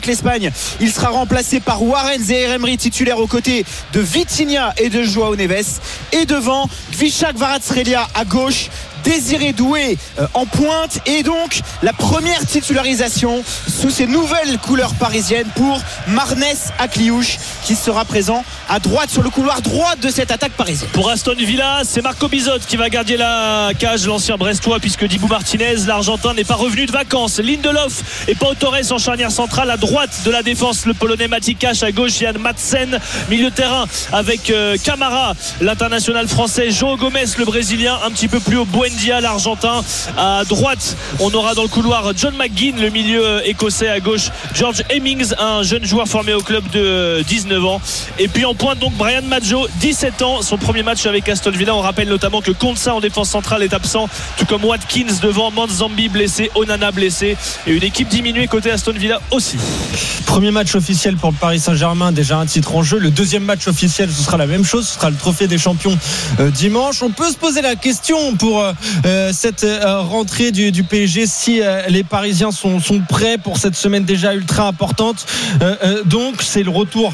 avec l'Espagne. Il sera remplacé par Warren Zaïre-Emery, titulaire aux côtés de Vitinha et de Joao Neves. Et devant, Kvicha Kvaratskhelia à gauche, Désiré Doué en pointe, et donc la première titularisation sous ces nouvelles couleurs parisiennes pour Marnès Akliouche, qui sera présent à droite sur le couloir droit de cette attaque parisienne. Pour Aston Villa, c'est Marco Bizot qui va garder la cage, l'ancien Brestois, puisque Dibou Martinez, l'Argentin, n'est pas revenu de vacances. Lindelof et Pau Torres en charnière centrale. À droite de la défense, le Polonais Mati Cash, à gauche Yann Madsen. Milieu de terrain avec Camara, l'international français, João Gomes, le Brésilien, un petit peu plus haut Buendia, l'Argentin. À droite, on aura dans le couloir John McGinn, le milieu écossais. À gauche, George Hemmings, un jeune joueur formé au club de 19 ans. Et puis en pointe, donc Brian Maggio, 17 ans, son premier match avec Aston Villa. On rappelle notamment que Konsa en défense centrale est absent, tout comme Watkins devant, Manzambi blessé, Onana blessé, et une équipe diminuée côté Aston Villa aussi. Premier match officiel pour le Paris Saint-Germain, déjà un titre en jeu. Le deuxième match officiel, ce sera la même chose, ce sera le trophée des champions dimanche. On peut se poser la question pour cette rentrée du PSG, si les Parisiens sont prêts pour cette semaine déjà ultra importante. Donc c'est le retour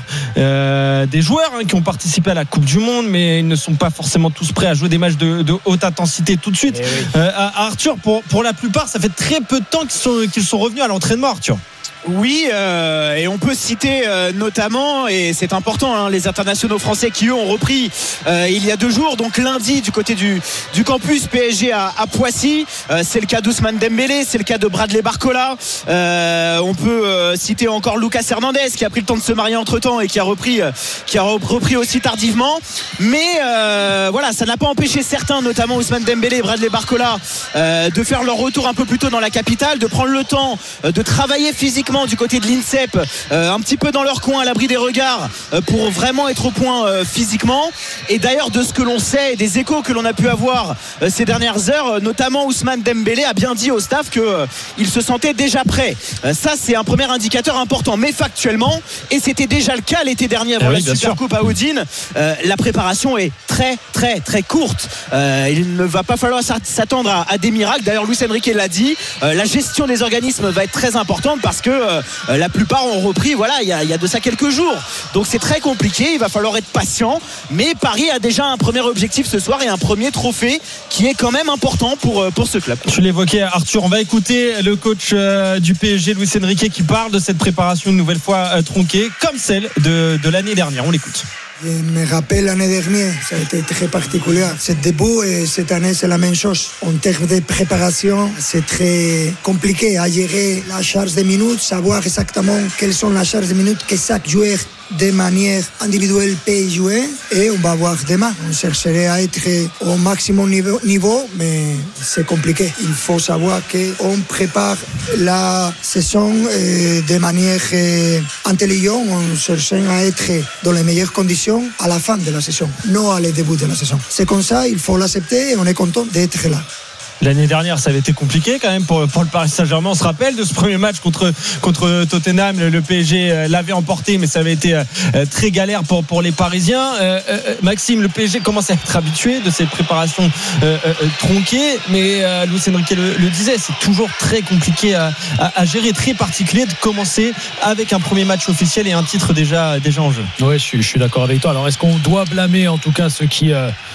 des joueurs qui ont participé à la Coupe du Monde, mais ils ne sont pas forcément tous prêts à jouer des matchs de haute intensité tout de suite. Arthur, pour la plupart, ça fait très peu de temps qu'ils sont revenus à l'entraînement, Arthur. Oui, et on peut citer notamment, et c'est important, les internationaux français qui eux ont repris il y a 2 jours, donc lundi du côté du campus PSG à Poissy. C'est le cas d'Ousmane Dembélé, c'est le cas de Bradley Barcola. On peut citer encore Lucas Hernandez qui a pris le temps de se marier entre temps et qui a repris aussi tardivement. Mais voilà, ça n'a pas empêché certains, notamment Ousmane Dembélé et Bradley Barcola, de faire leur retour un peu plus tôt dans la capitale, de prendre le temps de travailler physiquement du côté de l'INSEP, un petit peu dans leur coin à l'abri des regards, pour vraiment être au point physiquement. Et d'ailleurs, de ce que l'on sait et des échos que l'on a pu avoir ces dernières heures, notamment Ousmane Dembélé a bien dit au staff qu'il se sentait déjà prêt. Ça, c'est un premier indicateur important, mais factuellement, et c'était déjà le cas l'été dernier avant la Supercoupe à Odin, la préparation est très très très courte. Il ne va pas falloir s'attendre à des miracles. D'ailleurs, Luis Enrique l'a dit, la gestion des organismes va être très importante, parce que la plupart ont repris il y a de ça quelques jours, donc c'est très compliqué. Il va falloir être patient, mais Paris a déjà un premier objectif ce soir et un premier trophée qui est quand même important pour ce club. Tu l'évoquais, Arthur, on va écouter le coach du PSG, Luis Enrique, qui parle de cette préparation une nouvelle fois tronquée comme celle de l'année dernière. On l'écoute. Je me rappelle l'année dernière, ça a été très particulier. C'est début et cette année c'est la même chose. En termes de préparation, c'est très compliqué à gérer la charge de minutes, savoir exactement quelles sont les charges de minutes que chaque joueur de manière individuelle peut jouer, et on va voir demain. On chercherait à être au maximum niveau, mais c'est compliqué. Il faut savoir qu'on prépare la saison de manière intelligente, en cherchant à être dans les meilleures conditions à la fin de la saison, non à le début de la saison. C'est comme ça, il faut l'accepter et on est content d'être là. L'année dernière, ça avait été compliqué quand même pour le Paris Saint-Germain. On se rappelle de ce premier match contre Tottenham. Le PSG l'avait emporté, mais ça avait été très galère pour les Parisiens. Maxime, le PSG commence à être habitué de ces préparations tronquées, mais Luis Enrique le disait, c'est toujours très compliqué à gérer, très particulier de commencer avec un premier match officiel et un titre déjà en jeu. Oui, je suis d'accord avec toi. Alors, est-ce qu'on doit blâmer en tout cas ceux qui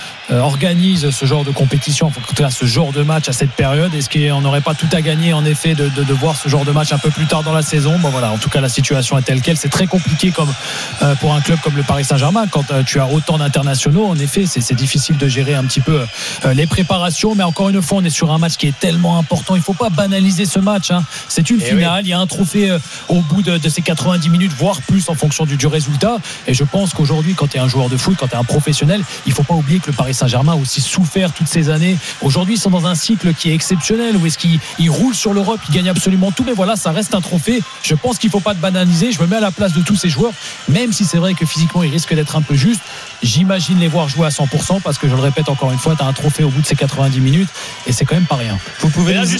organise ce genre de compétition, en tout cas ce genre de match à cette période? Est-ce qu'on n'aurait pas tout à gagner en effet de voir ce genre de match un peu plus tard dans la saison? Bon voilà, en tout cas la situation est telle quelle. C'est très compliqué pour un club comme le Paris Saint-Germain quand tu as autant d'internationaux. En effet, c'est difficile de gérer un petit peu les préparations, mais encore une fois on est sur un match qui est tellement important. Il ne faut pas banaliser ce match, hein. C'est une finale, il y a un trophée au bout de ces 90 minutes, voire plus en fonction du résultat. Et je pense qu'aujourd'hui, quand tu es un joueur de foot, quand tu es un professionnel, il ne faut pas oublier que le Paris Saint-Germain a aussi souffert toutes ces années. Aujourd'hui, ils sont dans un cycle qui est exceptionnel, où est-ce qu'ils roulent sur l'Europe, ils gagnent absolument tout, mais voilà, ça reste un trophée. Je pense qu'il ne faut pas te banaliser. Je me mets à la place de tous ces joueurs, même si c'est vrai que physiquement ils risquent d'être un peu justes. J'imagine les voir jouer à 100%, parce que je le répète encore une fois, tu as un trophée au bout de ces 90 minutes et c'est quand même pas rien. Vous pouvez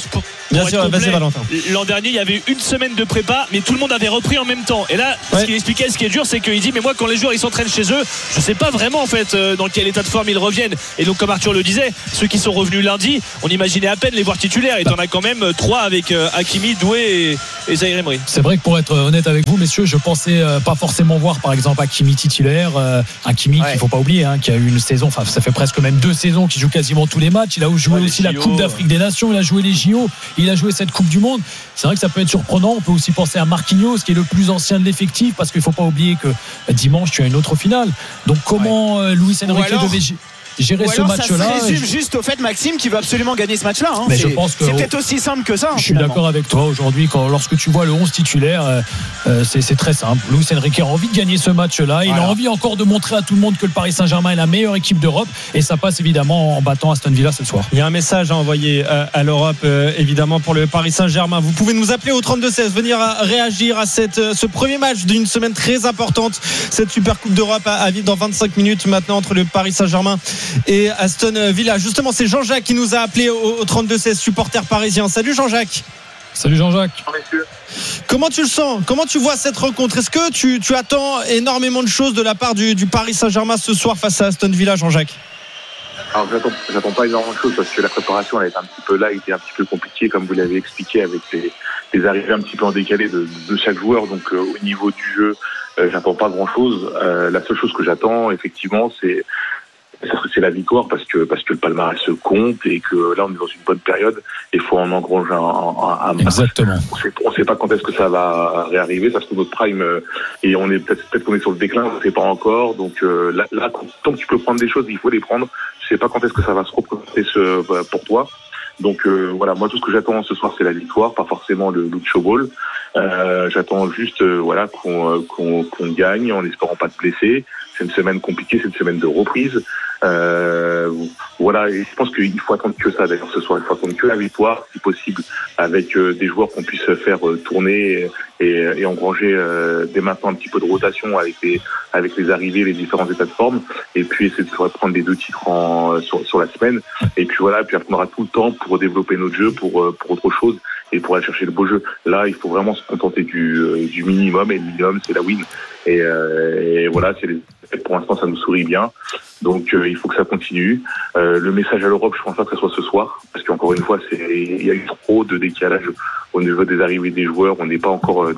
Bien pour sûr, être complet, vas-y Valentin. l'an dernier il y avait une semaine de prépa, mais tout le monde avait repris en même temps. Et là, ce qu'il expliquait, ce qui est dur, c'est qu'il dit mais moi quand les joueurs ils s'entraînent chez eux, je sais pas vraiment en fait dans quel état de forme ils reviennent. Et donc comme Arthur le disait, ceux qui sont revenus lundi, on imaginait à peine les voir titulaires. Et t'en as quand même 3 avec Hakimi, Doué et Zaïre Emery. C'est vrai que pour être honnête avec vous, messieurs, je pensais pas forcément voir par exemple Hakimi titulaire. Hakimi, qu'il faut pas oublier, qui a eu une saison, enfin ça fait presque même 2 saisons qu'il joue quasiment tous les matchs. Il a joué aussi la Coupe d'Afrique des Nations, il a joué les JO, il a joué cette Coupe du Monde. C'est vrai que ça peut être surprenant. On peut aussi penser à Marquinhos, qui est le plus ancien de l'effectif, parce qu'il faut pas oublier que dimanche tu as une autre finale. Donc comment Luis Enrique devait gérer ce match-là. Ça se résume juste au fait, Maxime, qui veut absolument gagner ce match-là. Mais je pense que c'est peut-être aussi simple que ça. Je suis d'accord avec toi aujourd'hui. Lorsque tu vois le 11 titulaire, c'est très simple. Luis Enrique a envie de gagner ce match-là. Il a envie encore de montrer à tout le monde que le Paris Saint-Germain est la meilleure équipe d'Europe. Et ça passe évidemment en battant Aston Villa ce soir. Il y a un message à envoyer à l'Europe, évidemment, pour le Paris Saint-Germain. Vous pouvez nous appeler au 32-16, venir réagir à ce premier match d'une semaine très importante. Cette Super Coupe d'Europe à vivre dans 25 minutes maintenant entre le Paris Saint-Germain et Aston Villa. Justement, c'est Jean-Jacques qui nous a appelé au 32-16, supporter parisien. Salut Jean-Jacques. Salut Jean-Jacques. Comment tu le sens? Comment tu vois cette rencontre? Est-ce que tu attends énormément de choses de la part du Paris Saint-Germain ce soir face à Aston Villa, Jean-Jacques? Alors j'attends pas énormément de choses parce que la préparation elle est un petit peu là, était un petit peu compliquée comme vous l'avez expliqué avec les arrivées un petit peu en décalé de chaque joueur. Donc au niveau du jeu, j'attends pas grand chose. La seule chose que j'attends effectivement c'est la victoire parce que le palmarès se compte et que là on est dans une bonne période et il faut en engranger un match. Exactement. On sait pas quand est-ce que ça va réarriver, ça se trouve notre prime et on est peut-être qu'on est sur le déclin, on ne sait pas encore. Donc là tant que tu peux prendre des choses, il faut les prendre. Je sais pas quand est-ce que ça va se représenter pour toi. Donc voilà, moi tout ce que j'attends ce soir c'est la victoire, pas forcément le Lucho Ball. J'attends juste qu'on gagne en espérant pas de blessés. C'est une semaine compliquée, c'est une semaine de reprise. Voilà, et je pense qu'il faut attendre que ça d'ailleurs ce soir. Il faut attendre que la victoire, si possible, avec des joueurs qu'on puisse faire tourner et engranger dès maintenant un petit peu de rotation avec les arrivées, les différents états de forme, et puis essayer de reprendre les 2 titres sur la semaine. Et puis voilà, puis après on aura tout le temps pour développer notre jeu, pour autre chose et pour aller chercher le beau jeu. Là, il faut vraiment se contenter du minimum, et le minimum c'est la win. Et voilà, pour l'instant ça nous sourit bien. Donc il faut que ça continue. Le message à l'Europe, je pense pas que ça soit ce soir, parce qu'encore une fois, il y a eu trop de décalage au niveau des arrivées des joueurs. On n'est pas encore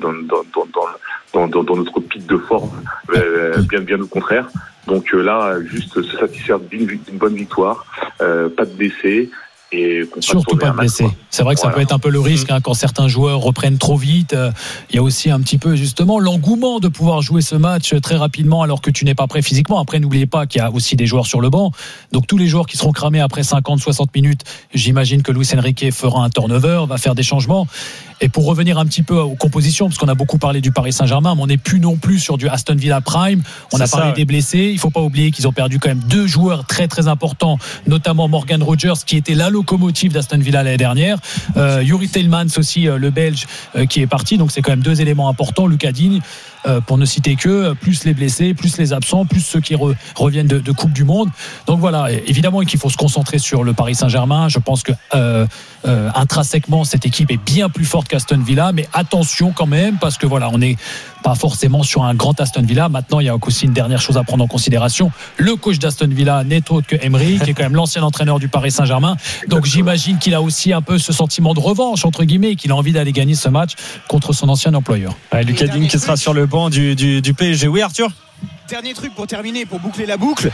dans notre pic de forme, bien au contraire. Donc là, juste se satisfaire d'une bonne victoire, pas de blessés. Et surtout pas de blessés. C'est vrai que ça peut être un peu le risque quand certains joueurs reprennent trop vite. Il y a aussi un petit peu justement l'engouement de pouvoir jouer ce match très rapidement alors que tu n'es pas prêt physiquement. Après, n'oubliez pas qu'il y a aussi des joueurs sur le banc. Donc tous les joueurs qui seront cramés après 50-60 minutes, j'imagine que Luis Enrique fera un turnover, va faire des changements. Et pour revenir un petit peu aux compositions, parce qu'on a beaucoup parlé du Paris Saint-Germain, mais on n'est plus non plus sur du Aston Villa Prime. On a parlé des blessés. Il faut pas oublier qu'ils ont perdu quand même 2 joueurs très très importants, notamment Morgan Rogers, qui était la locomotive d'Aston Villa l'année dernière. Yuri Tielemans aussi, le Belge, qui est parti. Donc c'est quand même 2 éléments importants. Lucas Digne, pour ne citer que, plus les blessés, plus les absents, plus ceux qui reviennent de Coupe du Monde. Donc voilà, évidemment qu'il faut se concentrer sur le Paris Saint-Germain. Je pense que intrinsèquement cette équipe est bien plus forte qu'Aston Villa, mais attention quand même, parce que voilà, on n'est pas forcément sur un grand Aston Villa. Maintenant, il y a aussi une dernière chose à prendre en considération. Le coach d'Aston Villa n'est autre que Emery, qui est quand même l'ancien entraîneur du Paris Saint-Germain. Donc j'imagine qu'il a aussi un peu ce sentiment de revanche, entre guillemets, qu'il a envie d'aller gagner ce match contre son ancien employeur. Lucas Digne qui sera sur le banc du PSG. Oui, Arthur? Dernier truc pour terminer, pour boucler la boucle.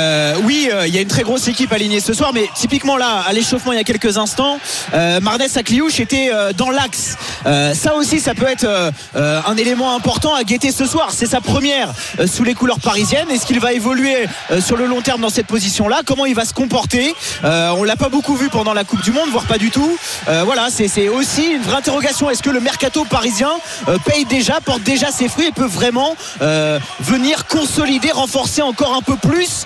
Oui, il y a une très grosse équipe alignée ce soir, mais typiquement là, à l'échauffement il y a quelques instants, Marnes Akliouche était dans l'axe. Ça aussi, ça peut être un élément important à guetter ce soir. C'est sa première sous les couleurs parisiennes. Est-ce qu'il va évoluer sur le long terme dans cette position-là? Comment il va se comporter? On l'a pas beaucoup vu pendant la Coupe du Monde, voire pas du tout. Voilà, c'est aussi une vraie interrogation. Est-ce que le mercato parisien paye déjà, porte déjà ses fruits et peut vraiment venir consolider, renforcer encore un peu plus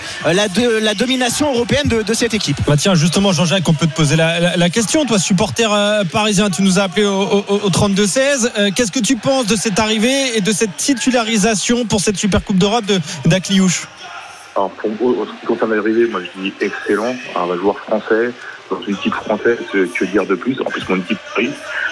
la domination européenne de cette équipe? Tiens, justement, Jean-Jacques, on peut te poser la question. Toi, supporter parisien, tu nous as appelé au 32-16. Qu'est-ce que tu penses de cette arrivée et de cette titularisation pour cette Super Coupe d'Europe d'Akliouche? Alors, en ce qui concerne l'arrivée, moi je dis excellent. Un joueur français, dans une équipe française, que dire de plus? En plus, mon équipe Paris.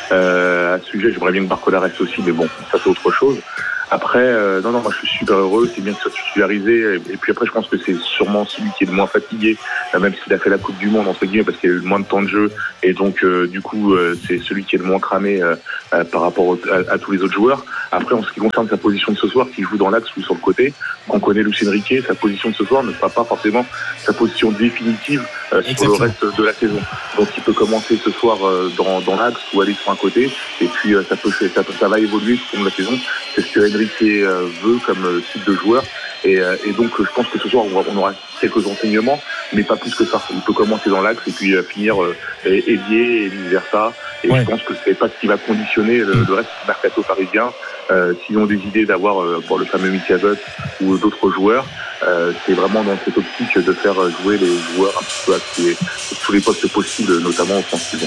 À ce sujet, j'aimerais bien que Barcola reste aussi, mais bon, ça c'est autre chose. Après, non, moi je suis super heureux, c'est bien que ça soit titularisé. Et puis après, je pense que c'est sûrement celui qui est le moins fatigué, même s'il a fait la Coupe du Monde, entre guillemets, parce qu'il a eu le moins de temps de jeu. Et donc, du coup, c'est celui qui est le moins cramé par rapport à tous les autres joueurs. Après, en ce qui concerne sa position de ce soir, qui joue dans l'axe ou sur le côté, on connaît Luis Enrique, sa position de ce soir ne sera pas forcément sa position définitive sur le reste de la saison. Donc, il peut commencer ce soir dans l'axe ou aller sur un côté. Et puis, ça va évoluer tout au long de la saison. C'est ce que Enrique veut comme type de joueur. Et donc, je pense que ce soir, on aura quelques enseignements, mais pas plus que ça. Il peut commencer dans l'axe et puis finir ailier et vice-versa. Et je pense que c'est pas ce qui va conditionner le reste du mercato parisien. S'ils ont des idées d'avoir pour le fameux Mikiagot ou d'autres joueurs, c'est vraiment dans cette optique de faire jouer les joueurs un petit peu à tous les postes possibles, notamment offensivement.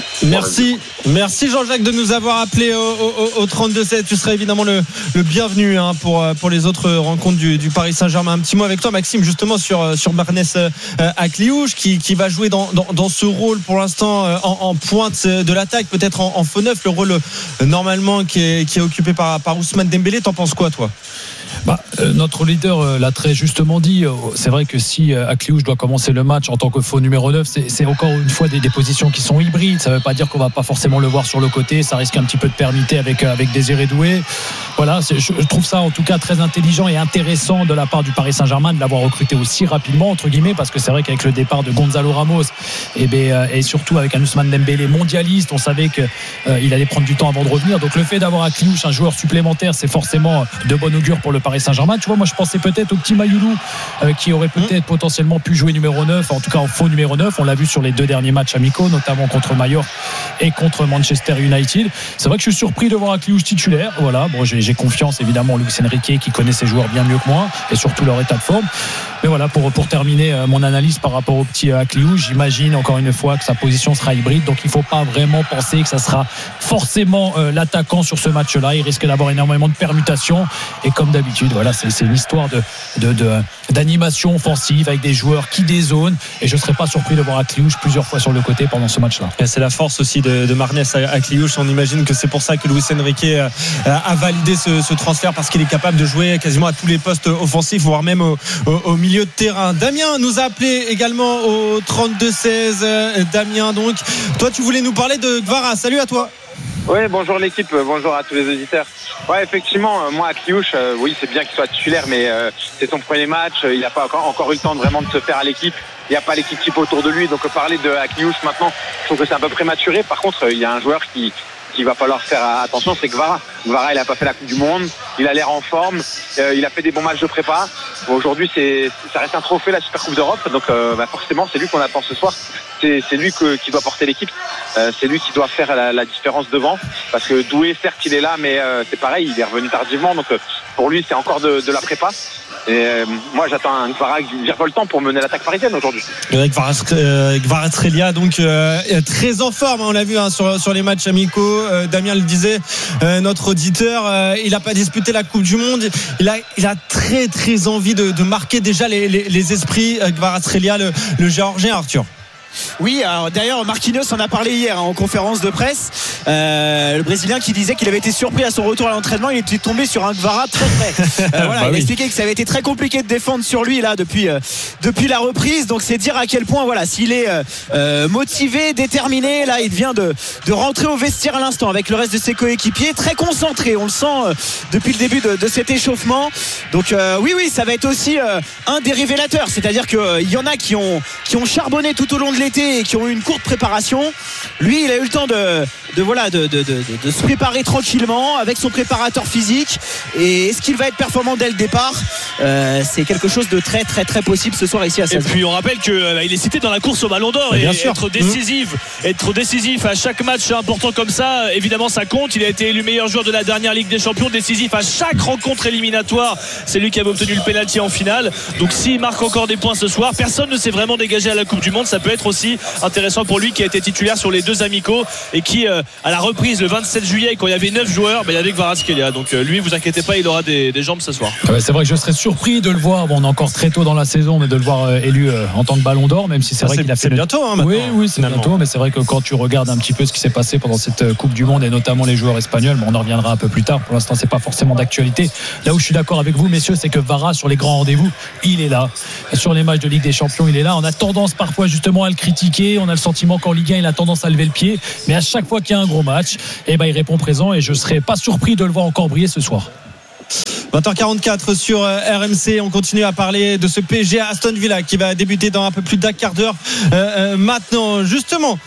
Merci Jean-Jacques de nous avoir appelé au 32-7. Tu seras évidemment le bienvenu pour les autres rencontres du Paris Saint-Germain. Un petit mot avec toi, Maxime, justement sur Barnes Akliouche qui va jouer dans ce rôle pour l'instant en pointe de l'attaque, peut-être en faux neuf, le rôle normalement qui est occupé par Ousmane Dembélé. T'en penses quoi, toi? Notre leader l'a très justement dit. C'est vrai que si Akliouche doit commencer le match en tant que faux numéro 9, c'est encore une fois des positions qui sont hybrides. Ça ne veut pas dire qu'on va pas forcément le voir sur le côté. Ça risque un petit peu de permiter avec Désiré Doué. Voilà, je trouve ça en tout cas très intelligent et intéressant de la part du Paris Saint-Germain de l'avoir recruté aussi rapidement, entre guillemets, parce que c'est vrai qu'avec le départ de Gonzalo Ramos et surtout avec un Ousmane Dembélé mondialiste, on savait qu'il allait prendre du temps avant de revenir. Donc le fait d'avoir Akliouche, un joueur supplémentaire, c'est forcément de bon augure pour le Paris Saint-Germain. Tu vois, moi je pensais peut-être au petit Mayoulou qui aurait peut-être potentiellement pu jouer numéro 9, en tout cas en faux numéro 9. On l'a vu sur les 2 derniers matchs amicaux, notamment contre Mallorca et contre Manchester United. C'est vrai que je suis surpris de voir Akliouche titulaire. Voilà, bon, j'ai confiance évidemment en Luis Enrique qui connaît ses joueurs bien mieux que moi et surtout leur état de forme. Mais voilà, pour terminer mon analyse par rapport au petit Akliouche, j'imagine encore une fois que sa position sera hybride, donc il ne faut pas vraiment penser que ça sera forcément l'attaquant sur ce match-là. Il risque d'avoir énormément de permutations et comme d'habitude, voilà, c'est une histoire d'animation offensive avec des joueurs qui dézonent, et je ne serais pas surpris de voir Akliouche plusieurs fois sur le côté pendant ce match-là. Et c'est la force aussi de Barnes Akliouche. On imagine que c'est pour ça que Luis Enrique a validé ce transfert, parce qu'il est capable de jouer quasiment à tous les postes offensifs, voire même au milieu de terrain. Damien nous a appelé également au 32-16. Damien, donc toi tu voulais nous parler de Kvara. Salut à toi. Oui, bonjour l'équipe, bonjour à tous les auditeurs. Ouais, effectivement, moi Akliouche, oui, c'est bien qu'il soit titulaire, mais c'est son premier match, il n'a pas encore eu le temps de vraiment de se faire à l'équipe. Il n'y a pas l'équipe type autour de lui, donc parler de Akliouche maintenant, je trouve que c'est un peu prématuré. Par contre, il y a un joueur qui va falloir faire attention, c'est Kvara. Kvara, il n'a pas fait la Coupe du Monde, il a l'air en forme, il a fait des bons matchs de prépa. Aujourd'hui, ça reste un trophée, la Super Coupe d'Europe, donc forcément, c'est lui qu'on attend ce soir. C'est lui qui doit porter l'équipe, c'est lui qui doit faire la différence devant, parce que Doué, certes, il est là, mais c'est pareil, il est revenu tardivement, donc pour lui, c'est encore de la prépa. Et moi, j'attends un Kvara virevoltant pour mener l'attaque parisienne aujourd'hui. Kvaratskhelia, donc très en forme, on l'a vu sur les matchs amicaux. Damien le disait, notre auditeur, il n'a pas disputé la Coupe du Monde. Il a très très envie de marquer déjà les esprits. Kvaratskhelia, le Géorgien, Arthur. Oui, alors d'ailleurs Marquinhos en a parlé hier en conférence de presse, le Brésilien qui disait qu'il avait été surpris à son retour à l'entraînement. Il était tombé sur un Kvara très près. Voilà, il a expliqué que ça avait été très compliqué de défendre sur lui là depuis la reprise. Donc c'est dire à quel point, voilà, s'il est motivé, déterminé, là il vient de rentrer au vestiaire à l'instant avec le reste de ses coéquipiers, très concentré, on le sent depuis le début de cet échauffement. Donc oui, ça va être aussi un des révélateurs, c'est-à-dire qu'il y en a qui ont charbonné tout au long de l'été et qui ont eu une courte préparation. Lui, il a eu le temps de se préparer tranquillement avec son préparateur physique. Et est-ce qu'il va être performant dès le départ? C'est quelque chose de très très très possible ce soir ici à Salzbourg. Et puis on rappelle qu'il est cité dans la course au Ballon d'Or, et être décisif à chaque match important comme ça, évidemment ça compte. Il a été élu meilleur joueur de la dernière Ligue des Champions, décisif à chaque rencontre éliminatoire. C'est lui qui avait obtenu le pénalty en finale. Donc s'il marque encore des points ce soir, personne ne s'est vraiment dégagé à la Coupe du Monde. Ça peut être aussi intéressant pour lui, qui a été titulaire sur les 2 amicaux et qui à la reprise le 27 juillet, quand il y avait 9 joueurs, il y avait Kvaratskhelia. Donc lui, vous inquiétez pas, il aura des jambes ce soir. C'est vrai que je serais surpris de le voir. Bon, on est encore très tôt dans la saison, mais de le voir élu en tant que Ballon d'Or, même si c'est vrai qu'il a fait bientôt. Maintenant, oui, c'est bientôt. Mais c'est vrai que quand tu regardes un petit peu ce qui s'est passé pendant cette Coupe du Monde et notamment les joueurs espagnols, on en reviendra un peu plus tard. Pour l'instant, c'est pas forcément d'actualité. Là où je suis d'accord avec vous, messieurs, c'est que Vara sur les grands rendez-vous, il est là. Sur les matchs de Ligue des Champions, il est là. On a tendance parfois justement à le critiquer. On a le sentiment qu'en Ligue 1, il a tendance à lever le pied. Mais à chaque fois qu'il y a un gros match, il répond présent et je serais pas surpris de le voir encore briller ce soir. 20h44 sur RMC. On continue à parler de ce PSG à Aston Villa qui va débuter dans un peu plus d'un quart d'heure maintenant. Justement,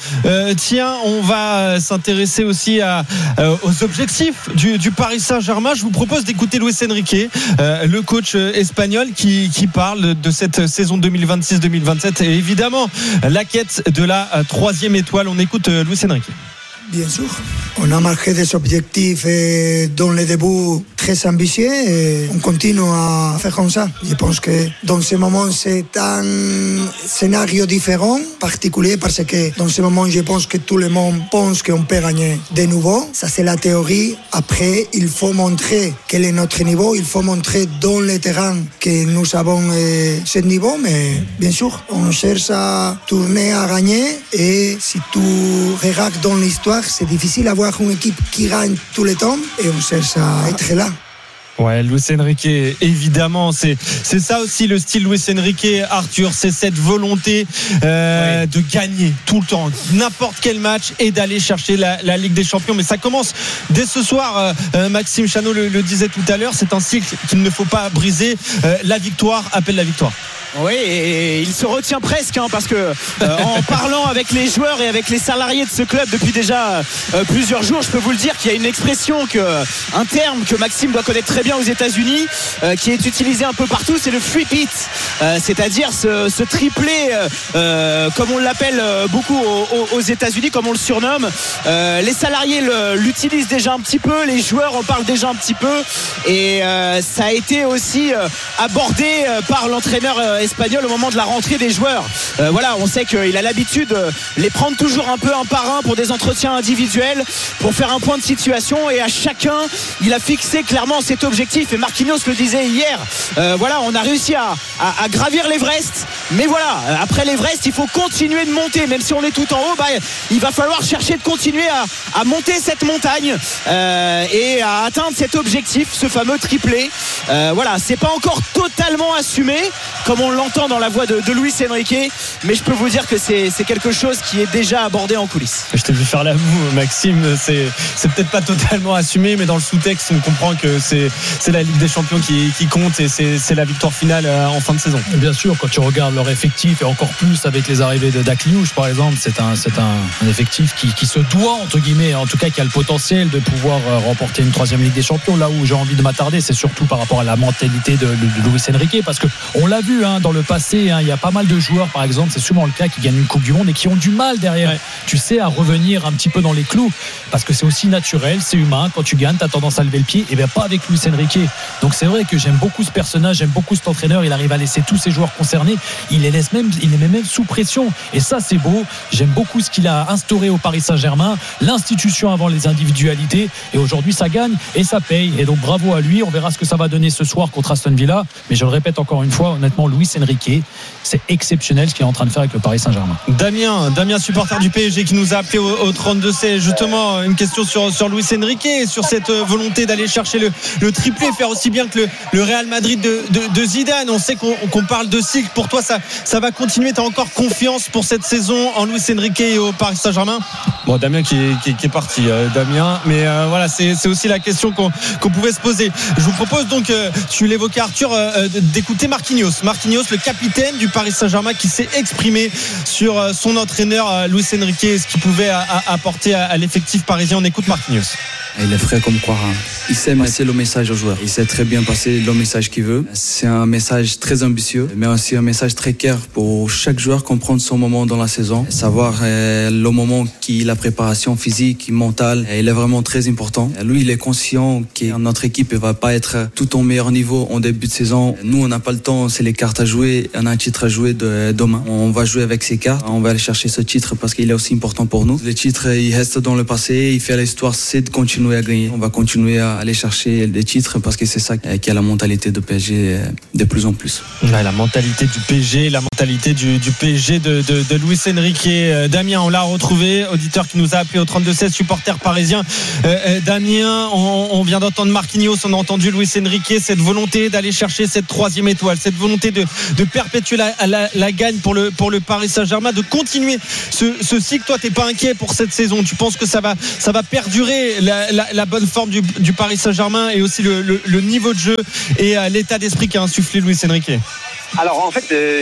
on va s'intéresser aussi aux objectifs du Paris Saint-Germain. Je vous propose d'écouter Luis Enrique, le coach espagnol qui parle de cette saison 2026-2027 et évidemment la quête de la 3e étoile. On écoute Luis Enrique. Bien sûr, on a marqué des objectifs dans le début très ambitieux et on continue à faire comme ça. Je pense que dans ce moment, c'est un scénario différent, particulier, parce que dans ce moment, je pense que tout le monde pense qu'on peut gagner de nouveau. Ça, c'est la théorie. Après, il faut montrer quel est notre niveau. Il faut montrer dans le terrain que nous avons ce niveau. Mais bien sûr, on cherche à tourner, à gagner. Et si tu regardes dans l'histoire, c'est difficile d'avoir une équipe qui gagne tout le temps et on cherche à être là. Ouais, Luis Enrique, évidemment, c'est ça aussi le style Luis Enrique, Arthur, c'est cette volonté de gagner tout le temps, n'importe quel match et d'aller chercher la Ligue des Champions. Mais ça commence dès ce soir, Maxime Chanot le disait tout à l'heure, c'est un cycle qu'il ne faut pas briser. La victoire appelle la victoire. Oui, et il se retient presque parce que en parlant avec les joueurs et avec les salariés de ce club depuis déjà plusieurs jours, je peux vous le dire qu'il y a une expression, un terme que Maxime doit connaître très bien aux États-Unis, qui est utilisé un peu partout, c'est le free hit, c'est-à-dire ce triplé, comme on l'appelle beaucoup aux États-Unis, comme on le surnomme. Les salariés l'utilisent déjà un petit peu, les joueurs en parlent déjà un petit peu, et ça a été aussi abordé par l'entraîneur espagnol au moment de la rentrée des joueurs. Voilà, on sait qu'il a l'habitude de les prendre toujours un peu un par un pour des entretiens individuels, pour faire un point de situation, et à chacun il a fixé clairement cet objectif, et Marquinhos le disait hier, voilà, on a réussi à gravir l'Everest, mais voilà, après l'Everest il faut continuer de monter, même si on est tout en haut, il va falloir chercher de continuer à monter cette montagne et à atteindre cet objectif, ce fameux triplé. Voilà, c'est pas encore totalement assumé comme on l'entend dans la voix de Luis Enrique, mais je peux vous dire que c'est quelque chose qui est déjà abordé en coulisses. Je t'ai vu faire la moue, Maxime, c'est peut-être pas totalement assumé, mais dans le sous-texte on comprend que c'est la Ligue des Champions qui compte, et c'est la victoire finale en fin de saison. Et bien sûr, quand tu regardes leur effectif, et encore plus avec les arrivées d'Akliouche par exemple, c'est un effectif qui se doit, entre guillemets, en tout cas qui a le potentiel de pouvoir remporter une 3e Ligue des Champions. Là où j'ai envie de m'attarder, c'est surtout par rapport à la mentalité de Luis Enrique, parce qu'on l'a vu dans le passé, il y a pas mal de joueurs par exemple, c'est souvent le cas, qui gagnent une Coupe du Monde et qui ont du mal derrière, tu sais, à revenir un petit peu dans les clous, parce que c'est aussi naturel, c'est humain, quand tu gagnes t'as tendance à lever le pied, et bien pas avec Luis Enrique. Donc c'est vrai que j'aime beaucoup ce personnage, j'aime beaucoup cet entraîneur, il arrive à laisser tous ses joueurs concernés, il les met même sous pression, et ça c'est beau. J'aime beaucoup ce qu'il a instauré au Paris Saint-Germain, l'institution avant les individualités, et aujourd'hui ça gagne et ça paye, et donc bravo à lui. On verra ce que ça va donner ce soir contre Aston Villa, mais je le répète encore une fois, honnêtement, Luis Enrique, c'est exceptionnel ce qu'il est en train de faire avec le Paris Saint-Germain. Damien, supporter du PSG, qui nous a appelé au 32C. Justement, une question sur Luis Enrique et sur cette volonté d'aller chercher le triplé, faire aussi bien que le Real Madrid de Zidane. On sait qu'on parle de cycle. Pour toi, ça va continuer. Tu as encore confiance pour cette saison en Luis Enrique et au Paris Saint-Germain? Bon, Damien qui est parti, Damien. Mais voilà, c'est aussi la question qu'on pouvait se poser. Je vous propose donc, tu l'évoquais Arthur, d'écouter Marquinhos, le capitaine du Paris Saint-Germain, qui s'est exprimé sur son entraîneur Luis Enrique, ce qu'il pouvait apporter à l'effectif parisien. On écoute Marquinhos. Il est frais comme quoi, il sait passer le message aux joueurs, il sait très bien passer le message qu'il veut. C'est un message très ambitieux, mais aussi un message très clair pour chaque joueur comprendre son moment dans la saison, savoir le moment qui la préparation physique, mentale, il est vraiment très important. Lui, il est conscient que notre équipe ne va pas être tout au meilleur niveau en début de saison. Nous, on n'a pas le temps, c'est les cartes à jouer, on a un titre à jouer demain. On va jouer avec ces cartes, on va aller chercher ce titre parce qu'il est aussi important pour nous. Le titre, il reste dans le passé, il fait l'histoire, c'est de continuer à gagner. On va continuer à aller chercher des titres parce que c'est ça qui a la mentalité de PSG de plus en plus. Ouais, la mentalité du PSG, la mentalité du PSG de Luis Enrique. Damien, on l'a retrouvé, auditeur qui nous a appelé au 32-16, supporter parisien. Damien, on vient d'entendre Marquinhos, on a entendu Luis Enrique, cette volonté d'aller chercher cette troisième étoile, cette volonté de perpétuer la gagne pour le Paris Saint-Germain, de continuer ce cycle. Toi, t'es pas inquiet pour cette saison? Tu penses que ça va perdurer la bonne forme du Paris Saint-Germain et aussi le niveau de jeu et l'état d'esprit qu'a insufflé Luis Enrique? Alors en fait,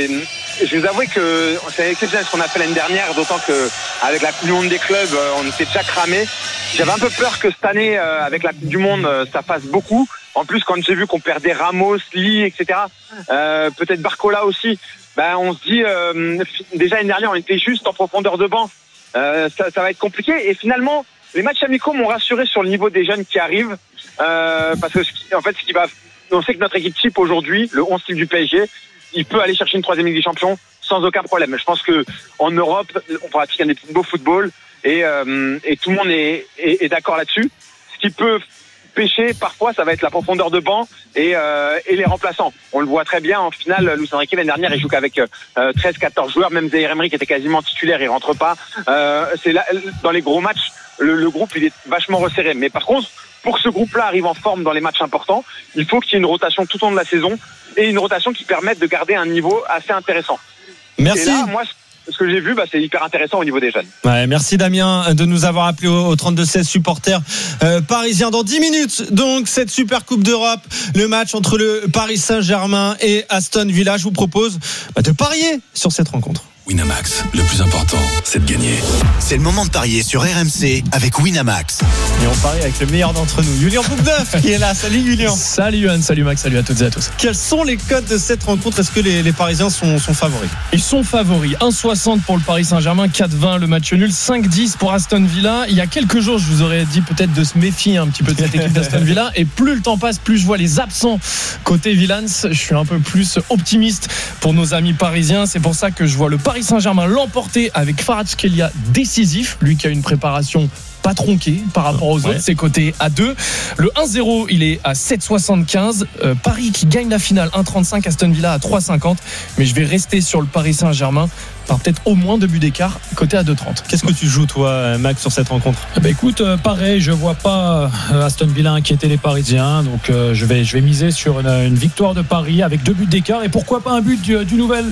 je vous avoue que c'est exceptionnel ce qu'on a fait l'année dernière, d'autant qu'avec la Coupe du Monde des clubs, on était déjà cramés. J'avais un peu peur que cette année, avec la Coupe du Monde, ça fasse beaucoup. En plus, quand j'ai vu qu'on perdait Ramos, Lee, etc., peut-être Barcola aussi, on se dit, déjà l'année dernière, on était juste en profondeur de banc. Ça va être compliqué. Et finalement, les matchs amicaux m'ont rassuré sur le niveau des jeunes qui arrivent. Parce que, en fait, on sait que notre équipe type aujourd'hui, le 11 type du PSG, il peut aller chercher une troisième Ligue des Champions sans aucun problème. Je pense que en Europe, on pratique un beau football et tout le monde est d'accord là-dessus. Ce qui peut pêcher parfois, ça va être la profondeur de banc et les remplaçants. On le voit très bien en finale. Luis Enrique l'année dernière, il joue qu'avec 13-14 joueurs. Même Zaïre Emery qui était quasiment titulaire, il rentre pas. C'est là, dans les gros matchs, le groupe il est vachement resserré. Mais par contre, pour que ce groupe-là arrive en forme dans les matchs importants, il faut qu'il y ait une rotation tout au long de la saison et une rotation qui permette de garder un niveau assez intéressant. Merci. Et là, moi, ce que j'ai vu, c'est hyper intéressant au niveau des jeunes. Ouais, merci Damien de nous avoir appelé au 32-16, supporter parisien. Dans 10 minutes, donc, cette Super Coupe d'Europe, le match entre le Paris Saint-Germain et Aston Villa. Je vous propose de parier sur cette rencontre. Winamax, le plus important, c'est de gagner. C'est le moment de parier sur RMC avec Winamax. Et on parie avec le meilleur d'entre nous, Julien Boubneuf, qui est là. Salut Julien. Salut Yann, salut Max, salut à toutes et à tous. Quels sont les codes de cette rencontre? Est-ce que les Parisiens sont favoris? Ils sont favoris. 1,60 pour le Paris Saint-Germain, 4,20 le match nul, 5,10 pour Aston Villa. Il y a quelques jours, je vous aurais dit peut-être de se méfier un petit peu de cette équipe d'Aston Villa. Et plus le temps passe, plus je vois les absents côté Villans. Je suis un peu plus optimiste pour nos amis parisiens. C'est pour ça que je vois le Paris Saint-Germain l'emporter avec Kvaratskhelia décisif, lui qui a une préparation pas tronqué par rapport aux autres, c'est coté à 2. Le 1-0, il est à 7,75. Paris qui gagne la finale, 1,35. Aston Villa à 3,50. Mais je vais rester sur le Paris Saint-Germain par peut-être au moins 2 buts d'écart, coté à 2,30. Qu'est-ce que tu joues toi, Max, sur cette rencontre? Écoute, pareil, je vois pas Aston Villa inquiéter les Parisiens, donc je vais miser sur une victoire de Paris avec 2 buts d'écart et pourquoi pas un but du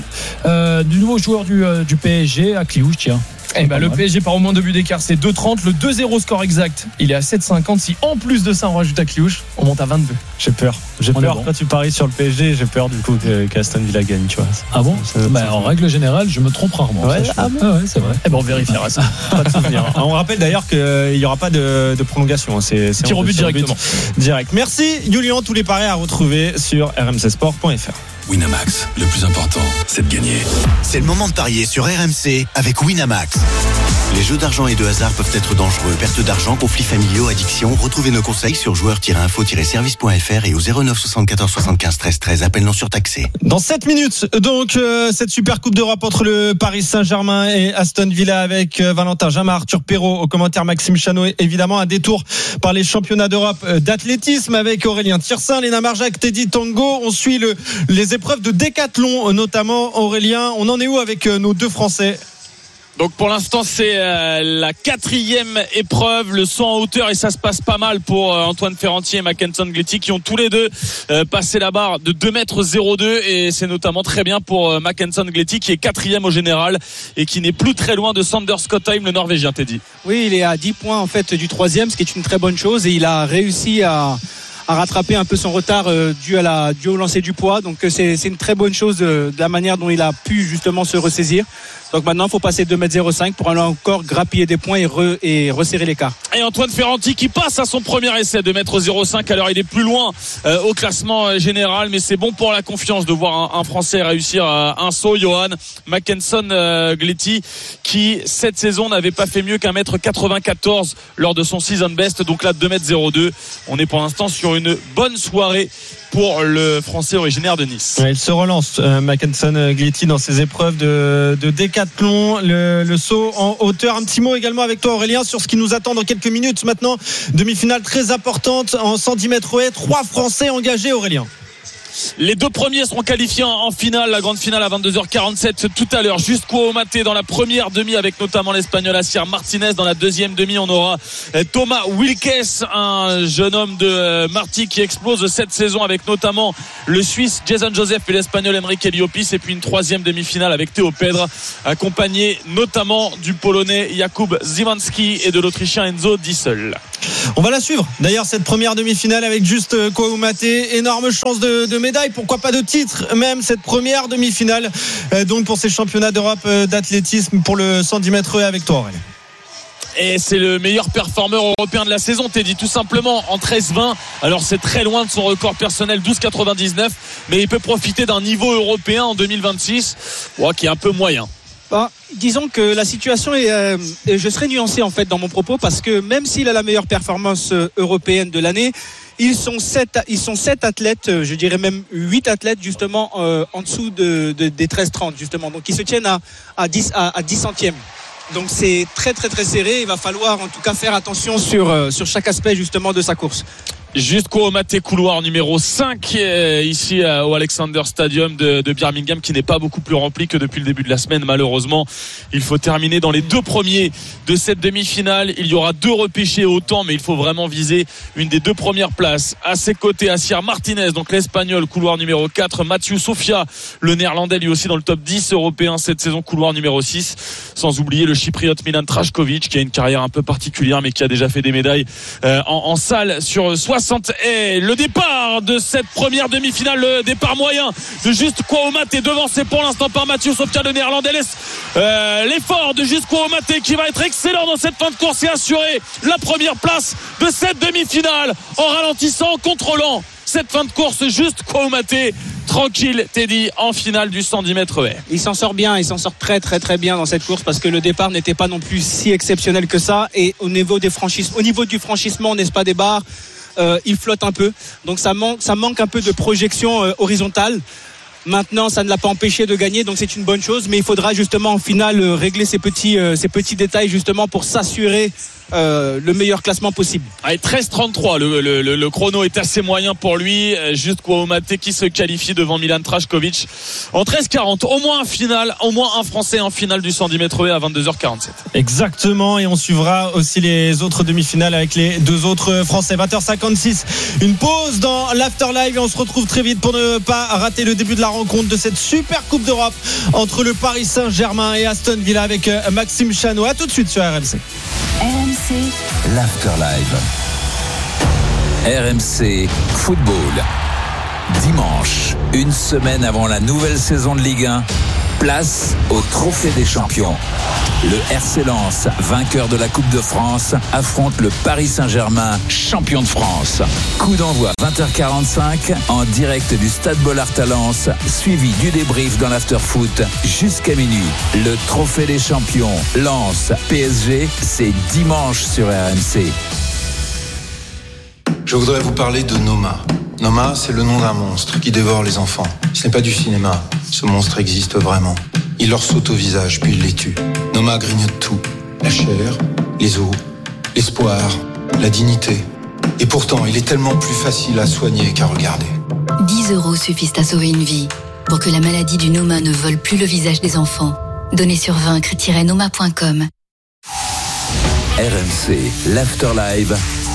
nouveau joueur du PSG à Kliouche, tiens. Le PSG par au moins 2 buts d'écart, c'est 2,30. Le 2-0 score exact, il est à 7,50. Si en plus de ça on rajoute à Kliouche, on monte à 22. J'ai peur. Quand tu paries sur le PSG, j'ai peur du coup qu'Aston Villa gagne, tu vois. Ah bon? En règle générale, je me trompe rarement. Ouais, c'est vrai. On vérifiera ça. Pas de souvenir. On rappelle d'ailleurs qu'il n'y aura pas de prolongation. C'est tir au but directement. Direct. Merci Julien. Tous les paris à retrouver sur rmcsport.fr. Winamax, le plus important, c'est de gagner. C'est le moment de parier sur RMC avec Winamax. Les jeux d'argent et de hasard peuvent être dangereux. Perte d'argent, conflits familiaux, addiction. Retrouvez nos conseils sur joueurs-info-service.fr et au 09 74 75 13 13. Appel non surtaxé. Dans 7 minutes, donc, cette Super Coupe d'Europe entre le Paris Saint-Germain et Aston Villa avec Valentin Jamin, Arthur Perrault au commentaire, Maxime Chanot. Évidemment, un détour par les championnats d'Europe d'athlétisme avec Aurélien Thirsin, Léna Marjac, Teddy Tango. On suit les épreuves de décathlon, notamment Aurélien. On en est où avec nos deux Français? Donc pour l'instant c'est la 4e épreuve, le saut en hauteur, et ça se passe pas mal pour Antoine Ferranti et Mackenson Gletti qui ont tous les deux passé la barre de 2,02 m, et c'est notamment très bien pour Mackenson Gletti qui est 4e au général et qui n'est plus très loin de Sander Skottheim, le Norvégien. Teddy. Oui, il est à 10 points en fait du 3e, ce qui est une très bonne chose, et il a réussi à rattraper un peu son retard dû au lancer du poids. Donc c'est une très bonne chose de la manière dont il a pu justement se ressaisir. Donc maintenant il faut passer 2,05 m pour aller encore grappiller des points et resserrer l'écart. Et Antoine Ferranti qui passe à son premier essai, 2,05 m. Alors il est plus loin au classement général, mais c'est bon pour la confiance de voir un Français réussir un saut. Johan Mackenson Gletti qui cette saison n'avait pas fait mieux qu'1,94 m lors de son season best, donc là 2,02 m. On est pour l'instant sur une bonne soirée pour le Français originaire de Nice. Ouais, il se relance Mackenson Gletti dans ses épreuves de décathlon, le saut en hauteur. Un petit mot également avec toi Aurélien sur ce qui nous attend dans quelques minutes maintenant. Demi-finale très importante en 110 mètres haies. 3 Français engagés, Aurélien. Les 2 premiers seront qualifiés en finale, la grande finale à 22h47 tout à l'heure. Jusqu'au maté dans la première demi avec notamment l'Espagnol Asier Martinez. Dans la deuxième demi, on aura Thomas Wilkes, un jeune homme de Martigues qui explose cette saison avec notamment le Suisse Jason Joseph et l'Espagnol Enrique Liopis. Et puis une troisième demi-finale avec Théo Pedre, accompagné notamment du Polonais Jakub Zimanski et de l'Autrichien Enzo Diesel. On va la suivre. D'ailleurs, cette première demi-finale avec juste Koumaté, énorme chance de médaille, pourquoi pas de titre, même cette première demi-finale. Donc pour ces championnats d'Europe d'athlétisme pour le 110 mètres haies avec toi, Aurélien. Et c'est le meilleur performeur européen de la saison, Teddy, tout simplement en 13,20. Alors c'est très loin de son record personnel 12,99, mais il peut profiter d'un niveau européen en 2026 qui est un peu moyen. Disons que la situation est je serai nuancé en fait dans mon propos, parce que même s'il a la meilleure performance européenne de l'année, ils sont 7 athlètes, je dirais même 8 athlètes justement en dessous des 13,30 justement. Donc ils se tiennent à 10 centièmes. Donc c'est très très très serré. Il va falloir en tout cas faire attention sur chaque aspect justement de sa course. Jusqu'au maté couloir numéro 5 ici au Alexander Stadium de Birmingham, qui n'est pas beaucoup plus rempli que depuis le début de la semaine malheureusement. Il faut terminer dans les 2 premiers de cette demi-finale. Il y aura 2 repêchés autant, mais il faut vraiment viser une des 2 premières places. À ses côtés, Asier Martinez, donc l'Espagnol, couloir numéro 4. Mathieu Sofia, le Néerlandais, lui aussi dans le top 10 européen cette saison, couloir numéro 6. Sans oublier le Chypriote Milan Trajkovic, qui a une carrière un peu particulière mais qui a déjà fait des médailles en salle sur 60. Et le départ de cette première demi-finale, le départ moyen de Juste Koumaté, devancé pour l'instant par Mathieu Sofia, le Néerlandais. L'effort de Juste Koumaté qui va être excellent dans cette fin de course et assurer la première place de cette demi-finale en ralentissant, en contrôlant cette fin de course. Juste Koumaté tranquille, Teddy, en finale du 110 mètres haies. Il s'en sort bien, il s'en sort très très très bien dans cette course, parce que le départ n'était pas non plus si exceptionnel que ça, et au niveau du franchissement, n'est-ce pas, des barres, il flotte un peu, donc ça manque un peu de projection horizontale. Maintenant, ça ne l'a pas empêché de gagner, donc c'est une bonne chose, mais il faudra justement en finale régler ces petits détails justement pour s'assurer le meilleur classement possible. 13,33, le chrono est assez moyen pour lui. Juste Koumaté qui se qualifie devant Milan Trajkovic en 13,40. Au moins un Français en finale du 110 mètres haies à 22h47. Exactement, et on suivra aussi les autres demi-finales avec les 2 autres Français. 20h56, une pause dans l'Afterlive et on se retrouve très vite pour ne pas rater le début de la rencontre de cette super Coupe d'Europe entre le Paris Saint-Germain et Aston Villa avec Maxime Chanot. À tout de suite sur RMC. RMC, l'Afterlive. RMC Football. Dimanche, une semaine avant la nouvelle saison de Ligue 1, place au Trophée des Champions. Le RC Lens, vainqueur de la Coupe de France, affronte le Paris Saint-Germain, champion de France. Coup d'envoi 20h45 en direct du Stade Bollaert à Lens, suivi du débrief dans l'Afterfoot jusqu'à minuit. Le Trophée des Champions, Lens, PSG, c'est dimanche sur RMC. Je voudrais vous parler de Noma. Noma, c'est le nom d'un monstre qui dévore les enfants. Ce n'est pas du cinéma. Ce monstre existe vraiment. Il leur saute au visage, puis il les tue. Noma grignote tout. La chair, les os, l'espoir, la dignité. Et pourtant, il est tellement plus facile à soigner qu'à regarder. 10 € suffisent à sauver une vie. Pour que la maladie du Noma ne vole plus le visage des enfants. Donnez sur vaincre-noma.com. RMC, l'Afterlive.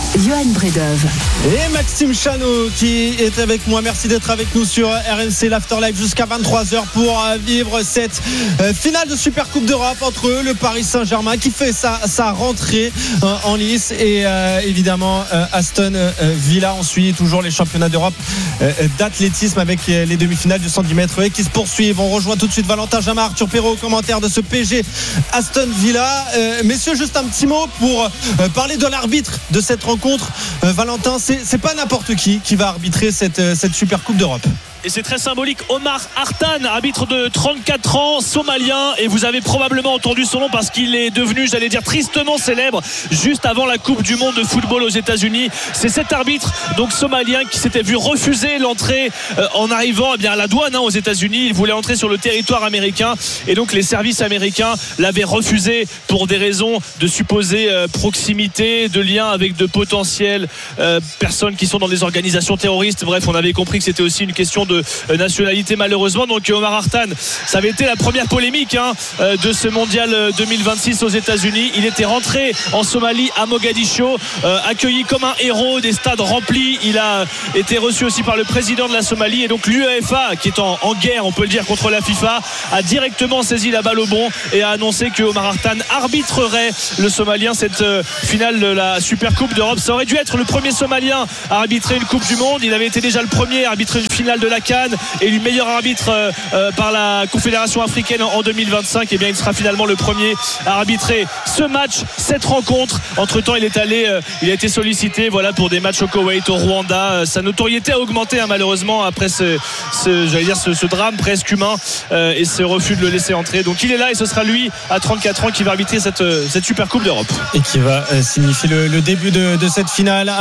Johan Bredov. Et Maxime Chanot qui est avec moi. Merci d'être avec nous sur RMC l'Afterlife jusqu'à 23h pour vivre cette finale de Super Coupe d'Europe entre le Paris Saint-Germain qui fait sa rentrée en lice et évidemment Aston Villa. On suit toujours les championnats d'Europe d'athlétisme avec les demi-finales du 110 mètres qui se poursuivent. On rejoint tout de suite Valentin Jamin, Arthur Perrault au commentaire de ce PSG Aston Villa. Messieurs, juste un petit mot pour parler de l'arbitre de cette rencontre. Valentin, c'est pas n'importe qui va arbitrer cette Super Coupe d'Europe. Et c'est très symbolique. Omar Hartan, arbitre de 34 ans, somalien. Et vous avez probablement entendu son nom parce qu'il est devenu, j'allais dire, tristement célèbre juste avant la Coupe du Monde de football aux États-Unis. C'est cet arbitre, donc somalien, qui s'était vu refuser l'entrée en arrivant à la douane aux États-Unis. Il voulait entrer sur le territoire américain. Et donc les services américains l'avaient refusé pour des raisons de supposée proximité, de lien avec de potentielles personnes qui sont dans des organisations terroristes. Bref, on avait compris que c'était aussi une question de nationalité malheureusement. Donc Omar Hartan, ça avait été la première polémique de ce mondial 2026 aux États-Unis. Il était rentré en Somalie à Mogadiscio, accueilli comme un héros, des stades remplis. Il a été reçu aussi par le président de la Somalie et donc l'UEFA qui est en guerre, on peut le dire, contre la FIFA, a directement saisi la balle au bon et a annoncé que Omar Hartan arbitrerait le Somalien cette finale de la Super Coupe d'Europe. Ça aurait dû être le premier Somalien à arbitrer une Coupe du Monde. Il avait été déjà le premier à arbitrer une finale de la CAN, élu meilleur arbitre par la Confédération africaine en 2025. Et bien il sera finalement le premier à arbitrer ce match, cette rencontre. Entre temps il a été sollicité pour des matchs au Koweït, au Rwanda. Sa notoriété a augmenté malheureusement après ce drame presque humain et ce refus de le laisser entrer. Donc il est là et ce sera lui à 34 ans qui va arbitrer cette Super Coupe d'Europe et qui va signifier le début de cette finale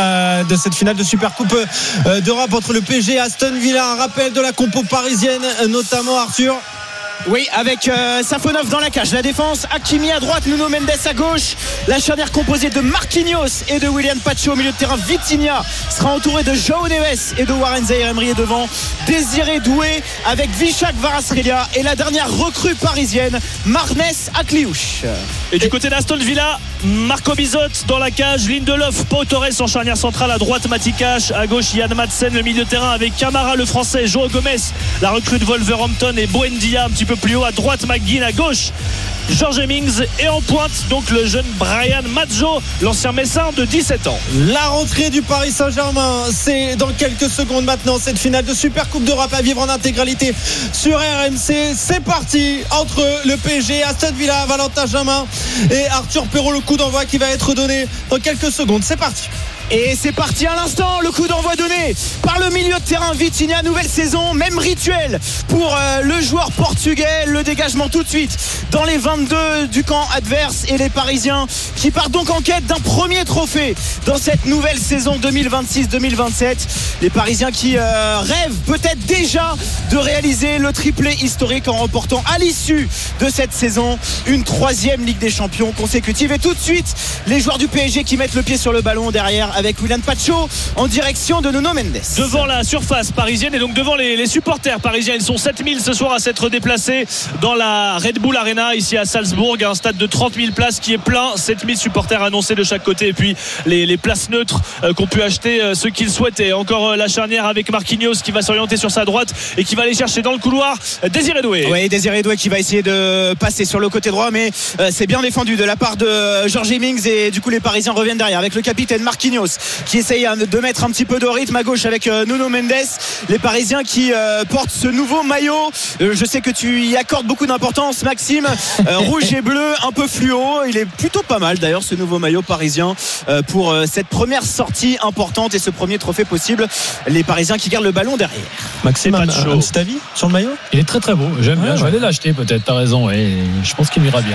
de Super Coupe d'Europe entre le PSG et Aston Villa. Un rappel de la compo parisienne notamment, Arthur. Oui, avec Safonov dans la cage, la défense, Hakimi à droite, Nuno Mendes à gauche, la charnière composée de Marquinhos et de William Pacho au milieu de terrain. Vitinha sera entouré de João Neves et de Warren Zaïre-Emery devant Désiré Doué avec Vishak Kvaratskhelia et la dernière recrue parisienne Marnes Akliouche. Et du côté d'Aston Villa, Marco Bizot dans la cage, Lindelof, Pau Torres en charnière centrale, à droite Matikash, à gauche Yann Madsen, le milieu de terrain avec Camara le français, João Gomes, la recrue de Wolverhampton et Buendia un petit peu plus haut, à droite McGinn, à gauche George Hemmings et en pointe donc le jeune Brian Maggio, l'ancien Messin de 17 ans. La rentrée du Paris Saint-Germain, c'est dans quelques secondes maintenant, cette finale de Super Coupe d'Europe à vivre en intégralité sur RMC. C'est parti entre le PSG, Aston Villa, Valentin Jamin et Arthur Perrault. Le coup d'envoi qui va être donné dans quelques secondes. C'est parti. Et c'est parti à l'instant, le coup d'envoi donné par le milieu de terrain Vitinha. Nouvelle saison, même rituel pour le joueur portugais. Le dégagement tout de suite dans les 22 du camp adverse et les Parisiens qui partent donc en quête d'un premier trophée dans cette nouvelle saison 2026-2027. Les Parisiens qui rêvent peut-être déjà de réaliser le triplé historique en remportant à l'issue de cette saison une 3e Ligue des Champions consécutive. Et tout de suite les joueurs du PSG qui mettent le pied sur le ballon derrière avec William Pacho en direction de Nuno Mendes. Devant la surface parisienne et donc devant les supporters parisiens. Ils sont 7000 ce soir à s'être déplacés dans la Red Bull Arena ici à Salzbourg, un stade de 30 000 places qui est plein, 7000 supporters annoncés de chaque côté et puis les places neutres qu'ont pu acheter ceux qui le souhaitaient. Encore la charnière avec Marquinhos qui va s'orienter sur sa droite et qui va aller chercher dans le couloir Désiré Doué. Oui, Désiré Doué qui va essayer de passer sur le côté droit, mais c'est bien défendu de la part de George Hemmings et du coup les Parisiens reviennent derrière avec le capitaine Marquinhos qui essaye de mettre un petit peu de rythme à gauche avec Nuno Mendes. Les Parisiens qui portent ce nouveau maillot, je sais que tu y accordes beaucoup d'importance Maxime, rouge et bleu un peu fluo. Il est plutôt pas mal d'ailleurs ce nouveau maillot parisien pour cette première sortie importante et ce premier trophée possible. Les Parisiens qui gardent le ballon derrière. Maxime, un petit avis sur le maillot? Il est très très beau, j'aime bien, je vais aller l'acheter peut-être, t'as raison, et je pense qu'il ira bien.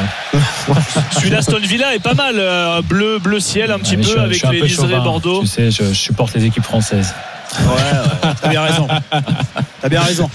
Celui d'Aston Villa est pas mal, bleu ciel un petit peu avec les liserés Bordeaux. Tu sais, je supporte les équipes françaises. Ouais, t'as bien raison.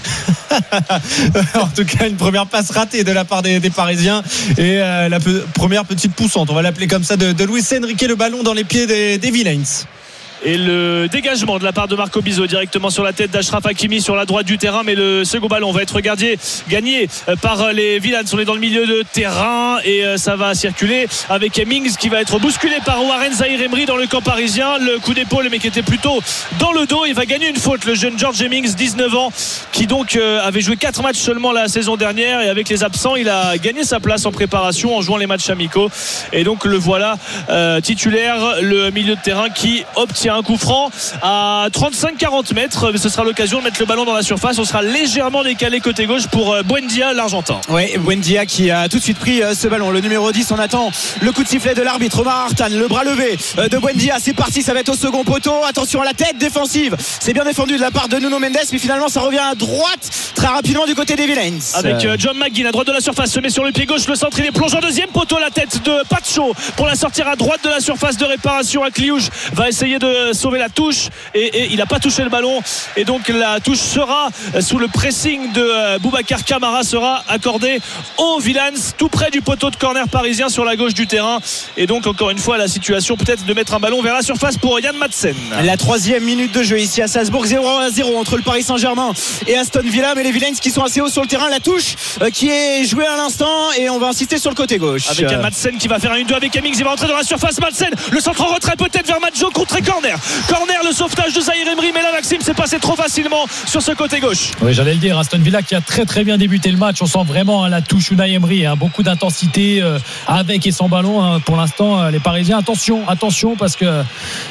En tout cas, une première passe ratée de la part des Parisiens et première petite poussante, on va l'appeler comme ça, de Luis Enrique, le ballon dans les pieds des Villains. Et le dégagement de la part de Marco Bizot directement sur la tête d'Achraf Hakimi sur la droite du terrain, mais le second ballon va être gagné par les Villans. On est dans le milieu de terrain et ça va circuler avec Hemmings qui va être bousculé par Warren Zaïre-Emery dans le camp parisien. Le coup d'épaule, mais qui était plutôt dans le dos. Il va gagner une faute, le jeune George Hemmings, 19 ans, qui donc avait joué 4 matchs seulement la saison dernière, et avec les absents il a gagné sa place en préparation en jouant les matchs amicaux, et donc le voilà titulaire, le milieu de terrain qui obtient un coup franc à 35-40 mètres. Ce sera l'occasion de mettre le ballon dans la surface. On sera légèrement décalé côté gauche pour Buendia, l'Argentin. Oui, Buendia qui a tout de suite pris ce ballon. Le numéro 10, on attend le coup de sifflet de l'arbitre Omar Artan, le bras levé de Buendia. C'est parti, ça va être au second poteau. Attention à la tête défensive, c'est bien défendu de la part de Nuno Mendes, mais finalement ça revient à droite très rapidement du côté des Villains. Avec John McGinn à droite de la surface, se met sur le pied gauche, le centre, il est plongeant, deuxième poteau, la tête de Pacho pour la sortir à droite de la surface de réparation. Akliouche va essayer de sauver la touche et il n'a pas touché le ballon, et donc la touche sera sous le pressing de Boubacar Kamara, sera accordée aux Villans tout près du poteau de corner parisien sur la gauche du terrain, et donc encore une fois la situation peut-être de mettre un ballon vers la surface pour Yann Madsen. La 3e minute de jeu ici à Salzbourg, 0-0 entre le Paris Saint-Germain et Aston Villa, mais les Villains qui sont assez hauts sur le terrain. La touche qui est jouée à l'instant, et on va insister sur le côté gauche avec Madsen qui va faire un 1-2 avec Hemmings. Il va entrer dans la surface, Madsen, le centre en retrait peut-être vers Madjo, contre corner, le sauvetage de Zaïre-Emery, mais là Maxime, c'est passé trop facilement sur ce côté gauche. Oui, j'allais le dire, Aston Villa qui a très très bien débuté le match. On sent vraiment la touche Unai Emery, beaucoup d'intensité avec et sans ballon pour l'instant. Les Parisiens, attention parce que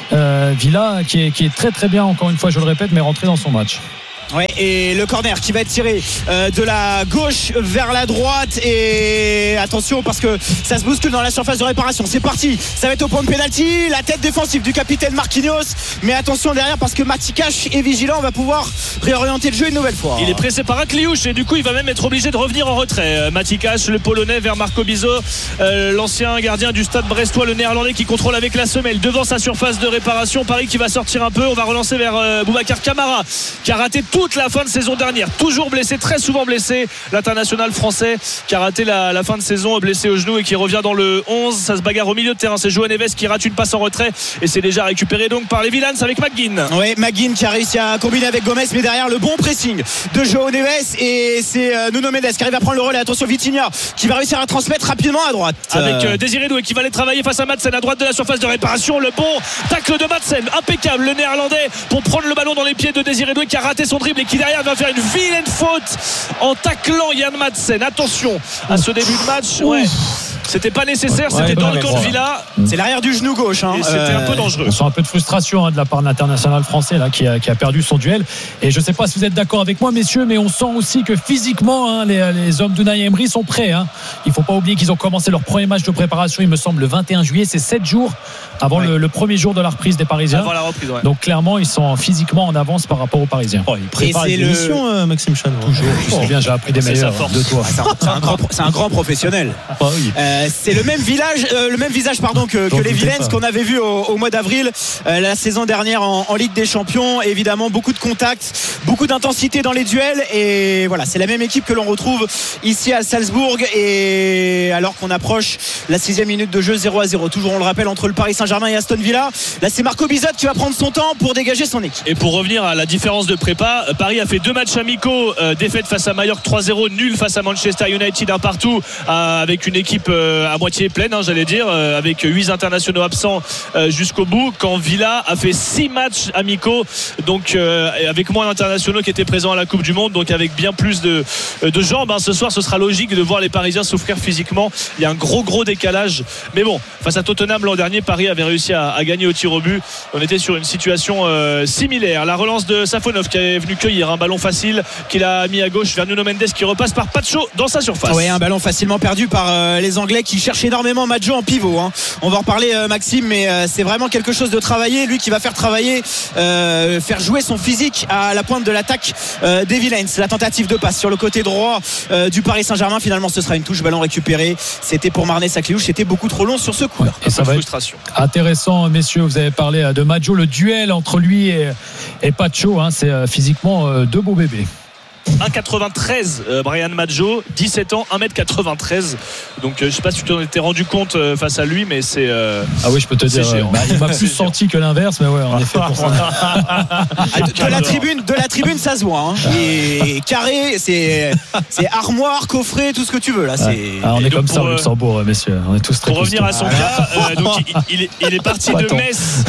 Villa qui est très très bien, encore une fois je le répète, mais rentré dans son match. Ouais, et le corner qui va être tiré de la gauche vers la droite, et attention parce que ça se bouscule dans la surface de réparation. C'est parti, ça va être au point de pénalty, la tête défensive du capitaine Marquinhos, mais attention derrière parce que Matikash est vigilant, on va pouvoir réorienter le jeu une nouvelle fois. Il est pressé par Akliouche et du coup il va même être obligé de revenir en retrait. Matikash, le Polonais, vers Marco Bizot, l'ancien gardien du Stade Brestois, le Néerlandais qui contrôle avec la semelle devant sa surface de réparation. Paris qui va sortir un peu, on va relancer vers Boubacar Kamara qui a raté toute la fin de saison dernière, toujours blessé, très souvent blessé, l'international français qui a raté la fin de saison, blessé au genou, et qui revient dans le 11. Ça se bagarre au milieu de terrain, c'est João Neves qui rate une passe en retrait, et c'est déjà récupéré donc par les Villans avec McGinn. Oui, McGinn qui a réussi à combiner avec Gomez, mais derrière le bon pressing de João Neves, et c'est Nuno Mendes qui arrive à prendre le relais. Attention Vitinha qui va réussir à transmettre rapidement à droite avec Désiré Doué qui va aller travailler face à Madsen à droite de la surface de réparation. Le bon tacle de Madsen, impeccable, le Néerlandais, pour prendre le ballon dans les pieds de Désiré Doué qui a raté son dribble et qui derrière va faire une vilaine faute en taclant Yann Madsen. Attention à ce début de match. Ouais. C'était pas nécessaire, c'était dans le camp de Villa. C'est l'arrière du genou gauche. Et c'était un peu dangereux. On sent un peu de frustration de la part de l'international français là, qui a perdu son duel. Et je ne sais pas si vous êtes d'accord avec moi, messieurs, mais on sent aussi que physiquement, les hommes d'Unai Emery sont prêts. Il ne faut pas oublier qu'ils ont commencé leur premier match de préparation, il me semble, le 21 juillet. C'est 7 jours avant le premier jour de la reprise des Parisiens. Avant la reprise, ouais. Donc clairement, ils sont physiquement en avance par rapport aux Parisiens. Ils préparent l'émission, Maxime Chano. Toujours. Tu sais bien, j'ai appris des meilleurs de toi. C'est un grand professionnel. Oui. C'est le même visage que les Villains qu'on avait vu au mois d'avril la saison dernière en Ligue des Champions. Évidemment, beaucoup de contacts, beaucoup d'intensité dans les duels, et voilà, c'est la même équipe que l'on retrouve ici à Salzbourg, et alors qu'on approche la 6e minute de jeu, 0-0 toujours, on le rappelle, entre le Paris Saint-Germain et Aston Villa. Là, c'est Marco Bizot qui va prendre son temps pour dégager son équipe. Et pour revenir à la différence de prépa, Paris a fait 2 matchs amicaux, défaite face à Mallorca 3-0, nul face à Manchester United, un partout, avec une équipe à moitié pleine, j'allais dire, avec 8 internationaux absents jusqu'au bout, quand Villa a fait 6 matchs amicaux, donc avec moins d'internationaux qui étaient présents à la Coupe du Monde, donc avec bien plus de jambes. Ce soir, ce sera logique de voir les Parisiens souffrir physiquement. Il y a un gros décalage, mais bon, face à Tottenham l'an dernier, Paris avait réussi à gagner au tir au but. On était sur une situation similaire. La relance de Safonov qui est venu cueillir un ballon facile qu'il a mis à gauche vers Nuno Mendes qui repasse par Pacho dans sa surface. Oui, un ballon facilement perdu par les Anglais qui cherchent énormément Madjo en pivot. On va en reparler, Maxime, mais c'est vraiment quelque chose de travaillé. Lui qui va faire travailler, faire jouer son physique à la pointe de l'attaque des Villains. La tentative de passe sur le côté droit du Paris Saint-Germain. Finalement, ce sera une touche, ballon récupéré. C'était pour Marnès Akliouche. C'était beaucoup trop long sur ce coup. Et ça va frustration. Intéressant, messieurs. Vous avez parlé de Madjo, le duel entre lui et Pacho. C'est physiquement 2 beaux bébés. 1,93 Bryan Maggio, 17 ans, 1m93. Donc je sais pas si tu t'en étais rendu compte face à lui, mais c'est ah oui, je peux te dire il m'a plus senti que l'inverse, mais ouais, en effet pour ça. De la tribune ça se voit, hein. Et carré, c'est armoire, coffret, tout ce que tu veux là. On est comme ça au Luxembourg, messieurs, on est tous très pour revenir à son cas, donc il est parti de Metz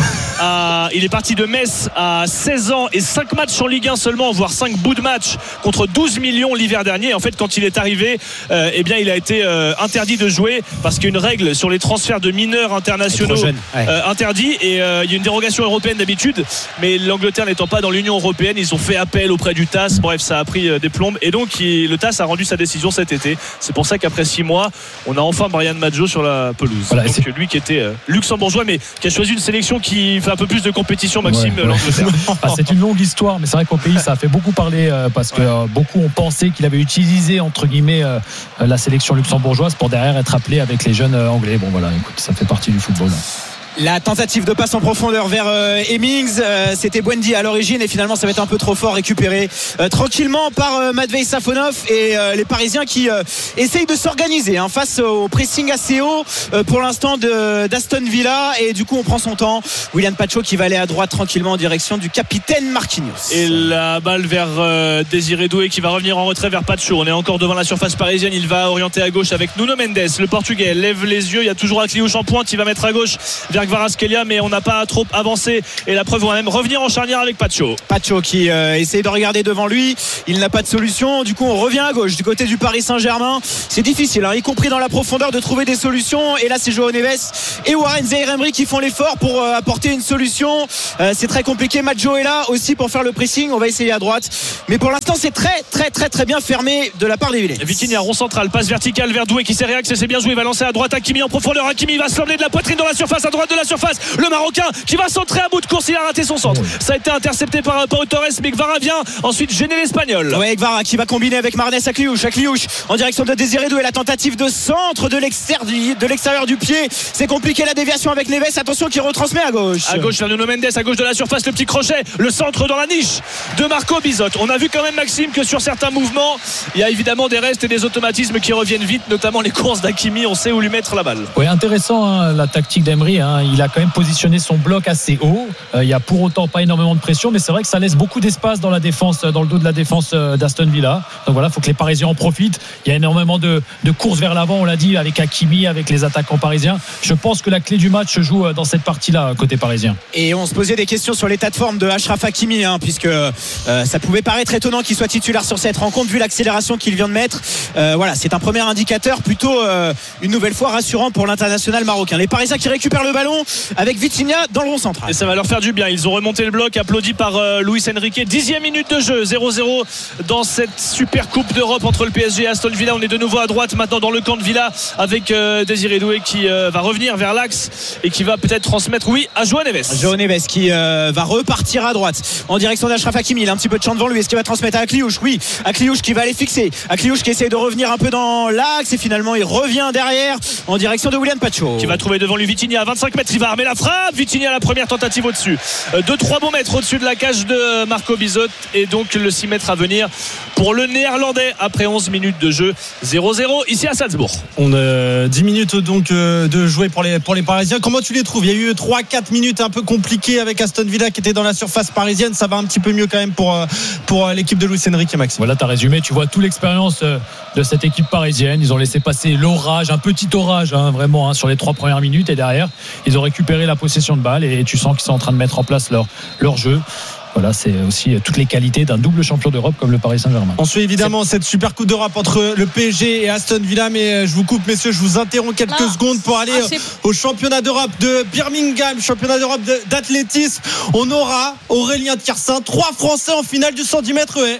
à 16 ans et 5 matchs en Ligue 1 seulement, voire 5 bouts de match contre 12 millions l'hiver dernier. En fait, quand il est arrivé, eh bien, il a été interdit de jouer parce qu'il y a une règle sur les transferts de mineurs internationaux interdit, et il y a une dérogation européenne d'habitude, mais l'Angleterre n'étant pas dans l'Union européenne, ils ont fait appel auprès du TAS. Bref, ça a pris des plombes, et donc le TAS a rendu sa décision cet été. C'est pour ça qu'après 6 mois, on a enfin Bryan Maggio sur la pelouse. Voilà, donc lui qui était luxembourgeois, mais qui a choisi une sélection qui fait un peu plus de compétition, Maxime, l'Angleterre. C'est une longue histoire, mais c'est vrai qu'au pays ça a fait beaucoup parler parce que beaucoup ont pensé qu'il avait utilisé entre guillemets la sélection luxembourgeoise pour derrière être appelé avec les jeunes anglais. Bon voilà, écoute, ça fait partie du football. La tentative de passe en profondeur vers Hemmings, c'était Buendia à l'origine, et finalement ça va être un peu trop fort, récupéré tranquillement par Matvei Safonov, et les Parisiens qui essayent de s'organiser face au pressing assez haut pour l'instant d'Aston Villa, et du coup on prend son temps. William Pacho qui va aller à droite tranquillement en direction du capitaine Marquinhos, et la balle vers Désiré Doué qui va revenir en retrait vers Pacho. On est encore devant la surface parisienne, il va orienter à gauche avec Nuno Mendes, le Portugais lève les yeux, il y a toujours Akliouche en pointe, il va mettre à gauche vers Kvaratskhelia, mais on n'a pas trop avancé, et la preuve, on va même revenir en charnière avec Pacho qui essaye de regarder devant lui, il n'a pas de solution. Du coup on revient à gauche du côté du Paris Saint-Germain. C'est difficile, y compris dans la profondeur, de trouver des solutions, et là c'est João Neves et Warren Zaïre-Emery qui font l'effort pour apporter une solution. C'est très compliqué. Maggio est là aussi pour faire le pressing, on va essayer à droite, mais pour l'instant c'est très très très très bien fermé de la part des Villers. Vitinha, rond central, passe verticale vers Doué qui s'est réaxé, c'est bien joué, il va lancer à droite. Hakimi en profondeur, Hakimi va se l'emmener de la poitrine dans la surface, à droite de la surface, le Marocain qui va centrer à bout de course, il a raté son centre, ça a été intercepté par Pau Torres, mais Kvara vient ensuite gêner l'Espagnol. Ouais, Kvara qui va combiner avec Marnès Akliouche en direction de Désiré Doué, la tentative de centre de l'extérieur du pied, c'est compliqué, la déviation avec Neves, attention qui retransmet à gauche vers Nuno Mendes, à gauche de la surface, le petit crochet, le centre dans la niche de Marco Bizot. On a vu quand même, Maxime, que sur certains mouvements il y a évidemment des restes et des automatismes qui reviennent vite, notamment les courses d'Hakimi, on sait où lui mettre la balle. Oui, intéressant la tactique d'Emery, il a quand même positionné son bloc assez haut, il n'y a pour autant pas énormément de pression, mais c'est vrai que ça laisse beaucoup d'espace dans la défense, dans le dos de la défense d'Aston Villa. Donc voilà, il faut que les Parisiens en profitent. Il y a énormément de courses vers l'avant, on l'a dit, avec Hakimi, avec les attaquants parisiens. Je pense que la clé du match se joue dans cette partie-là côté parisien. Et on se posait des questions sur l'état de forme de Achraf Hakimi, puisque ça pouvait paraître étonnant qu'il soit titulaire sur cette rencontre vu l'accélération qu'il vient de mettre. Voilà, c'est un premier indicateur plutôt une nouvelle fois rassurant pour l'international marocain. Les Parisiens qui récupèrent le ballon avec Vitinha dans le rond central. Et ça va leur faire du bien. Ils ont remonté le bloc, applaudi par Luis Enrique. 10e minute de jeu, 0-0 dans cette super coupe d'Europe entre le PSG et Aston Villa. On est de nouveau à droite maintenant dans le camp de Villa avec Désiré Doué qui va revenir vers l'axe et qui va peut-être transmettre à João Neves. João Neves qui va repartir à droite en direction d'Achraf Hakimi. Il a un petit peu de champ devant lui. Est-ce qu'il va transmettre à Akliouche? Oui, Akliouche qui va aller fixer. Akliouche qui essaye de revenir un peu dans l'axe, et finalement il revient derrière en direction de William Pacho qui va trouver devant lui Vitinha à 25 mètres. Il va armer la frappe. Vitinha, la première tentative au-dessus. 2-3 bons mètres au-dessus de la cage de Marco Bizot, et donc le 6 mètres à venir pour le Néerlandais après 11 minutes de jeu. 0-0 ici à Salzbourg. On a 10 minutes donc de jouer pour les Parisiens. Comment tu les trouves? Il y a eu 3-4 minutes un peu compliquées avec Aston Villa qui était dans la surface parisienne. Ça va un petit peu mieux quand même pour l'équipe de Luis Enrique, Maxime. Voilà, tu as résumé. Tu vois toute l'expérience de cette équipe parisienne. Ils ont laissé passer l'orage, un petit orage vraiment sur les 3 premières minutes, et derrière ils ont récupéré la possession de balle, et tu sens qu'ils sont en train de mettre en place leur jeu. Voilà, c'est aussi toutes les qualités d'un double champion d'Europe comme le Paris Saint-Germain. On suit évidemment cette super coupe d'Europe entre le PSG et Aston Villa, mais je vous coupe, messieurs, je vous interromps quelques secondes pour aller au championnat d'Europe de Birmingham, championnat d'Europe d'athlétisme. On aura Aurélien Tiersin, 3 Français en finale du 110 mètres haies.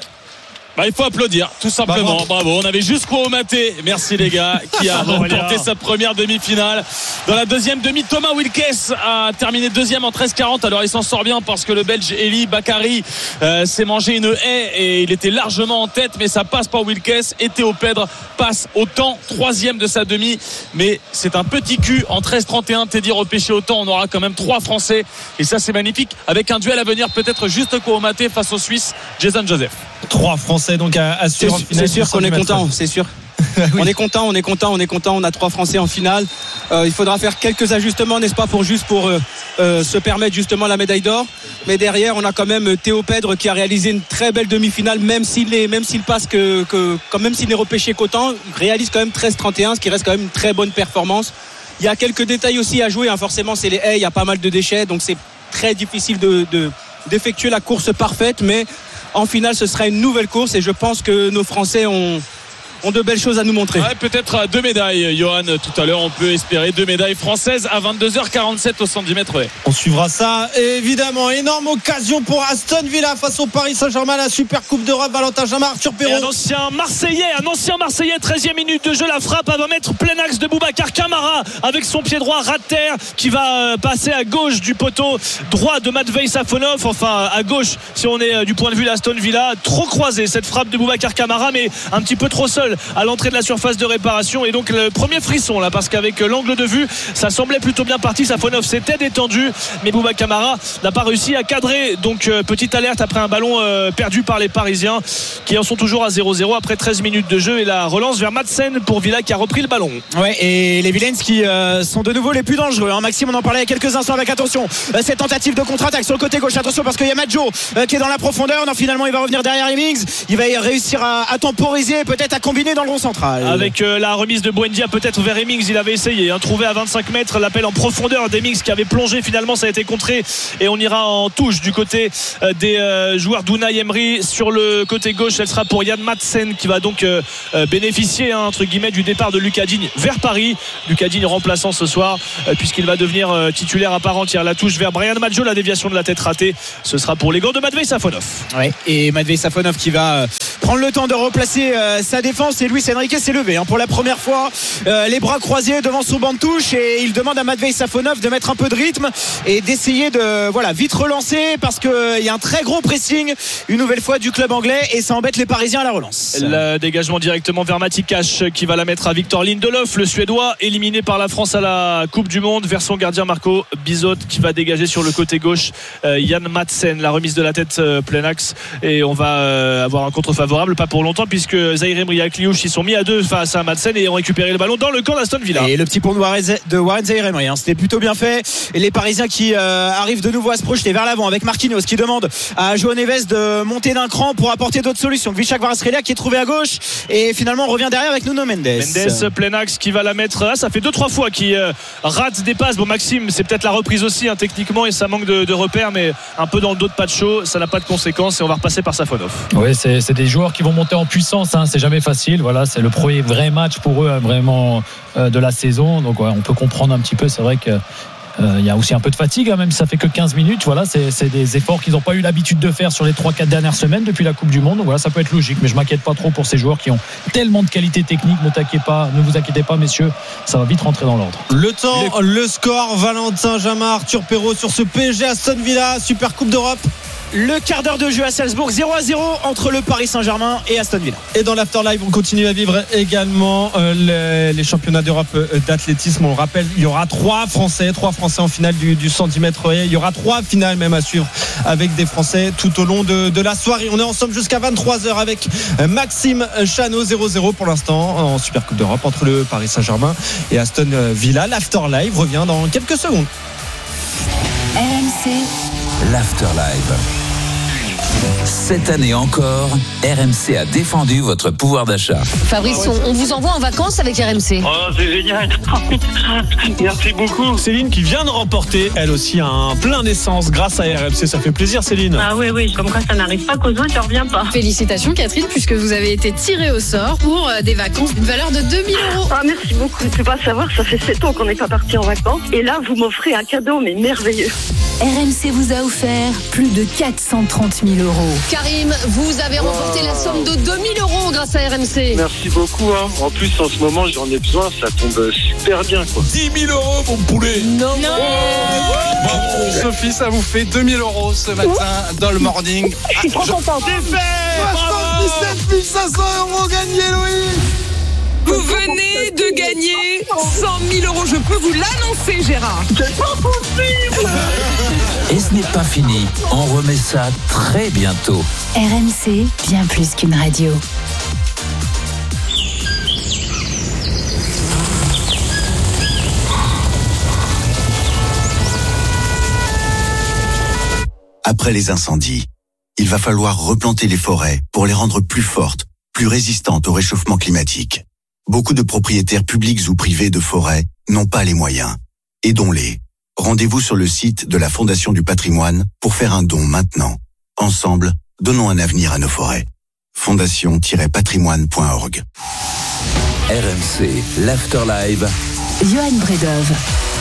Il faut applaudir, tout simplement. Bravo. On avait juste Maté, merci les gars, qui a remporté sa première demi-finale. Dans la deuxième demi, Thomas Wilkes a terminé deuxième en 13,40. Alors il s'en sort bien parce que le Belge Eli Bakary s'est mangé une haie et il était largement en tête, mais ça passe par Wilkes. Et Théo Pedre passe au temps, 3e de sa demi, mais c'est un petit cul en 13,31. Teddy repêché au temps. On aura quand même 3 Français, et ça c'est magnifique, avec un duel à venir peut-être juste Maté face au Suisse Jason Joseph. 3 Français donc à suivre en finale. C'est sûr qu'on est content, c'est sûr. Oui. On est content. On a 3 Français en finale. Il faudra faire quelques ajustements, n'est-ce pas, pour se permettre justement la médaille d'or. Mais derrière, on a quand même Théo Pedre qui a réalisé une très belle demi-finale, même s'il passe même s'il n'est repêché qu'autant, il réalise quand même 13-31, ce qui reste quand même une très bonne performance. Il y a quelques détails aussi à jouer, hein. Forcément c'est les haies, il y a pas mal de déchets, donc c'est très difficile d'effectuer la course parfaite, mais en finale ce sera une nouvelle course et je pense que nos Français ont de belles choses à nous montrer. Ouais, peut-être 2 médailles, Johan, tout à l'heure on peut espérer 2 médailles françaises à 22h47 au 110 mètres. Ouais. On suivra ça évidemment. Énorme occasion pour Aston Villa face au Paris Saint-Germain, la Super Coupe d'Europe. Valentin Jamin, Arthur Perrault. Et un ancien Marseillais, 13e minute de jeu, la frappe va mettre plein axe de Boubacar Kamara avec son pied droit ras de terre qui va passer à gauche du poteau droit de Matvei Safonov, enfin à gauche si on est du point de vue d'Aston Villa. Trop croisé cette frappe de Boubacar Kamara, mais un petit peu trop seul à l'entrée de la surface de réparation, et donc le premier frisson là, parce qu'avec l'angle de vue ça semblait plutôt bien parti. Safonov s'était détendu, mais Boubacar Kamara n'a pas réussi à cadrer, donc petite alerte après un ballon perdu par les Parisiens qui en sont toujours à 0-0 après 13 minutes de jeu, et la relance vers Madsen pour Villa qui a repris le ballon. Ouais, et les Villains qui sont de nouveau les plus dangereux, hein. Maxime, on en parlait il y a quelques instants avec attention cette tentative de contre-attaque sur le côté gauche, attention parce qu'il y a Maggio qui est dans la profondeur. Non, finalement il va revenir derrière Hemmings, il va réussir à temporiser, peut-être à combiner dans le rond central. Avec la remise de Buendia peut-être vers Hemmings, il avait essayé, trouvé à 25 mètres l'appel en profondeur d'Hemmings qui avait plongé, finalement ça a été contré et on ira en touche du côté des joueurs d'Unai Emery. Sur le côté gauche, elle sera pour Yann Madsen qui va donc bénéficier entre guillemets du départ de Lucas Digne vers Paris. Lucas Digne remplaçant ce soir puisqu'il va devenir titulaire à part entière. La touche vers Brian Maggio, la déviation de la tête ratée, ce sera pour les gants de Matvei Safonov. Ouais, et Matvei Safonov qui va prendre le temps de replacer sa défense, et Luis Enrique s'est levé pour la première fois, les bras croisés devant son banc de touche, et il demande à Matvei Safonov de mettre un peu de rythme et d'essayer de vite relancer parce qu'il y a un très gros pressing une nouvelle fois du club anglais et ça embête les Parisiens à la relance. Le dégagement directement vers Matikash qui va la mettre à Victor Lindelof, le Suédois éliminé par la France à la Coupe du Monde, vers son gardien Marco Bizot qui va dégager sur le côté gauche Yann Madsen, la remise de la tête plein axe, et on va avoir un contre favorable, pas pour longtemps puisque Zaïre Emery et Akliouche ils sont mis à 2 face à Madsen et ont récupéré le ballon dans le camp d'Aston Villa. Et le petit pont de Warren Zaïre Emery, c'était plutôt bien fait, et les Parisiens qui arrivent de nouveau à se projeter vers l'avant avec Marquinhos qui demande à João Neves de monter d'un cran pour apporter d'autres solutions. Vichak Kvaratskhelia qui est trouvé à gauche, et finalement on revient derrière avec Nuno Mendes. Plein axe qui va la mettre, ça fait 2-3 fois qu'il rate des passes. Bon, Maxime, c'est peut-être la reprise aussi techniquement, et ça manque de repères, mais un peu dans le dos de Pacho, ça n'a pas de conséquences et on va repasser par Safonov. Oui, c'est des joueurs qui vont monter en puissance, c'est jamais facile. Voilà, c'est le premier vrai match pour eux vraiment de la saison, donc on peut comprendre un petit peu. C'est vrai que il y a aussi un peu de fatigue, même si ça fait que 15 minutes. Voilà, c'est des efforts qu'ils n'ont pas eu l'habitude de faire sur les 3-4 dernières semaines depuis la Coupe du Monde. Donc voilà, ça peut être logique, mais je m'inquiète pas trop pour ces joueurs qui ont tellement de qualité technique. Ne vous inquiétez pas, messieurs, ça va vite rentrer dans l'ordre. Le temps, le score, Valentin Jamin, Arthur Perrault sur ce PSG Aston Villa, Super Coupe d'Europe. Le quart d'heure de jeu à Salzbourg, 0-0 entre le Paris Saint-Germain et Aston Villa. Et dans l'Afterlive, on continue à vivre également les championnats d'Europe d'athlétisme. On le rappelle, il y aura 3 Français en finale du 110 mètres. Il y aura 3 finales même à suivre avec des Français tout au long de la soirée. On est ensemble jusqu'à 23h avec Maxime Chanot, 0-0 pour l'instant en Super Coupe d'Europe entre le Paris Saint-Germain et Aston Villa. L'Afterlive revient dans quelques secondes. RMC, l'Afterlive. Cette année encore, RMC a défendu votre pouvoir d'achat. Fabrice, on vous envoie en vacances avec RMC. Oh, c'est génial. Merci beaucoup. Céline qui vient de remporter, elle aussi, un plein d'essence grâce à RMC. Ça fait plaisir, Céline. Ah oui, comme quoi ça n'arrive pas qu'aux autres, ça revient pas. Félicitations, Catherine, puisque vous avez été tirée au sort pour des vacances d'une valeur de 2 000 €. Ah, merci beaucoup. Tu peux pas savoir, ça fait 7 ans qu'on n'est pas parti en vacances. Et là, vous m'offrez un cadeau, mais merveilleux. RMC vous a offert plus de 430 000 €. Karim, vous avez remporté la somme de 2 000 € grâce à RMC. Merci beaucoup. En plus, en ce moment, j'en ai besoin. Ça tombe super bien, quoi. 10 000 €, mon poulet. Non. Bravo. Sophie, ça vous fait 2 000 € ce matin dans le morning. Je suis trop contente. 77 500 € gagnés, Louis. Vous venez venez de gagner 100 000 euros. Je peux vous l'annoncer, Gérard. C'est pas possible. Et ce n'est pas fini. On remet ça très bientôt. RMC, bien plus qu'une radio. Après les incendies, il va falloir replanter les forêts pour les rendre plus fortes, plus résistantes au réchauffement climatique. Beaucoup de propriétaires publics ou privés de forêts n'ont pas les moyens. Aidons-les. Rendez-vous sur le site de la Fondation du Patrimoine pour faire un don maintenant. Ensemble, donnons un avenir à nos forêts. fondation-patrimoine.org. RMC, l'Afterlive. Johan Bredov.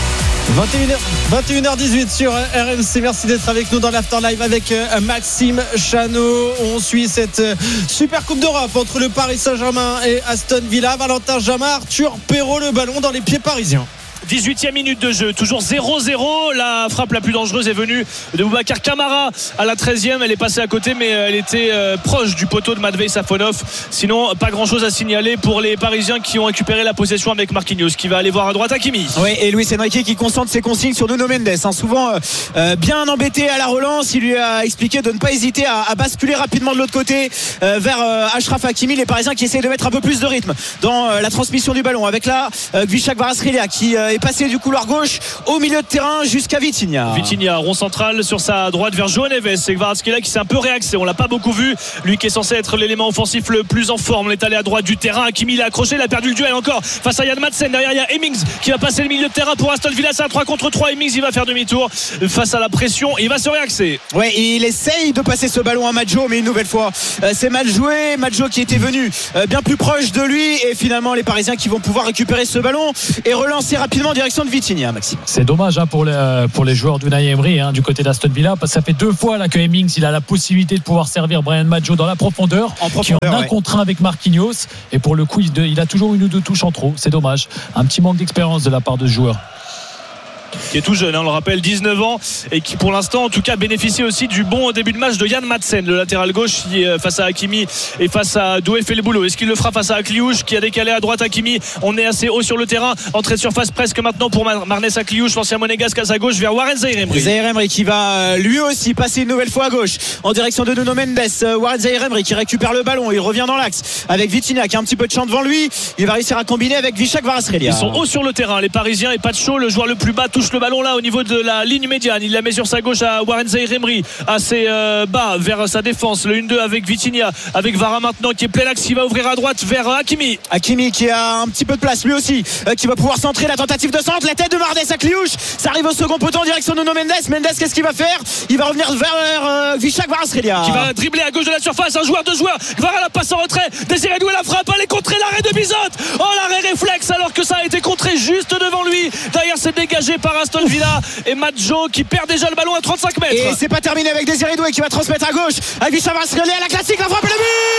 21h18 sur RMC. Merci d'être avec nous dans l'Afterlive avec Maxime Chanot. On suit cette super Coupe d'Europe entre le Paris Saint-Germain et Aston Villa. Valentin Jamin, Arthur Perrault, le ballon dans les pieds parisiens. 18e minute de jeu, toujours 0-0. La frappe la plus dangereuse est venue de Boubacar Kamara à la 13e. Elle est passée à côté, mais elle était proche du poteau de Matvei Safonov. Sinon, pas grand chose à signaler pour les Parisiens qui ont récupéré la possession avec Marquinhos qui va aller voir à droite Hakimi. Oui, et Luis Enrique qui concentre ses consignes sur Nuno Mendes, souvent bien embêté à la relance. Il lui a expliqué de ne pas hésiter à basculer rapidement de l'autre côté vers Achraf Hakimi. Les Parisiens qui essayent de mettre un peu plus de rythme dans la transmission du ballon avec là Gvishak Kvaratskhelia qui est passé du couloir gauche au milieu de terrain jusqu'à Vitinha, rond central sur sa droite vers João Neves. C'est Kvaratskhelia qui s'est un peu réaxé, on l'a pas beaucoup vu, lui qui est censé être l'élément offensif le plus en forme. On est allé à droite du terrain, Hakimi l'a accroché, il a perdu le duel encore face à Yann Madsen. Derrière il y a Hemmings qui va passer le milieu de terrain pour Aston Villa. C'est un 3 contre 3. Hemmings il va faire demi-tour face à la pression et il va se réaxer. Ouais, il essaye de passer ce ballon à Madjo, mais une nouvelle fois c'est mal joué. Madjo qui était venu bien plus proche de lui, et finalement les Parisiens qui vont pouvoir récupérer ce ballon et relancer rapidement en direction de Vitinha. Maxime, c'est dommage pour les joueurs d'Unai Emery du côté d'Aston Villa, parce que ça fait 2 fois là que Hemmings il a la possibilité de pouvoir servir Bryan Madjo dans la profondeur, qui est en un contre 1 avec Marquinhos, et pour le coup il a toujours une ou deux touches en trop. C'est dommage, un petit manque d'expérience de la part de ce joueur qui est tout jeune, on le rappelle, 19 ans, et qui pour l'instant en tout cas bénéficie aussi du bon début de match de Yann Madsen, le latéral gauche qui est face à Hakimi et face à Doué fait le boulot. Est-ce qu'il le fera face à Akliouche qui a décalé à droite Hakimi? On est assez haut sur le terrain, entrée de surface presque maintenant pour Marnès Akliouche, l'ancien monégasque, à sa gauche vers Warren Zaïre-Emery. Zaïre-Emery qui va lui aussi passer une nouvelle fois à gauche en direction de Nuno Mendes. Warren Zaïre-Emery qui récupère le ballon, il revient dans l'axe avec Vitinha qui a un petit peu de champ devant lui, il va réussir à combiner avec Gvishak Kvaratskhelia. Ils sont hauts sur le terrain les Parisiens, et Pacho, le joueur le plus bas, touche le ballon là au niveau de la ligne médiane. Il la met sur sa gauche à Warren Zaïre-Emery, assez bas vers sa défense. Le 1-2 avec Vitinha, avec Vara maintenant qui est plein axe, qui va ouvrir à droite vers Hakimi. Hakimi qui a un petit peu de place lui aussi, qui va pouvoir centrer la tentative de centre. La tête de Marnès Akliouche, ça arrive au second poteau en direction de Nuno Mendes. Mendes, qu'est-ce qu'il va faire? Il va revenir vers Gvishak Kvaratskhelia qui va dribbler à gauche de la surface. Un joueur, 2 joueurs. Vara la passe en retrait. Désiré Doué la frappe. Elle est contrée. L'arrêt de Bizot. Oh, l'arrêt réflexe alors que ça a été contré juste devant lui. Derrière, c'est dégagé par Aston Villa. Et Madjo qui perd déjà le ballon à 35 mètres. Et c'est pas terminé avec Désiré Doué qui va transmettre à gauche avec Gvishak Kvaratskhelia, la classique, la frappe et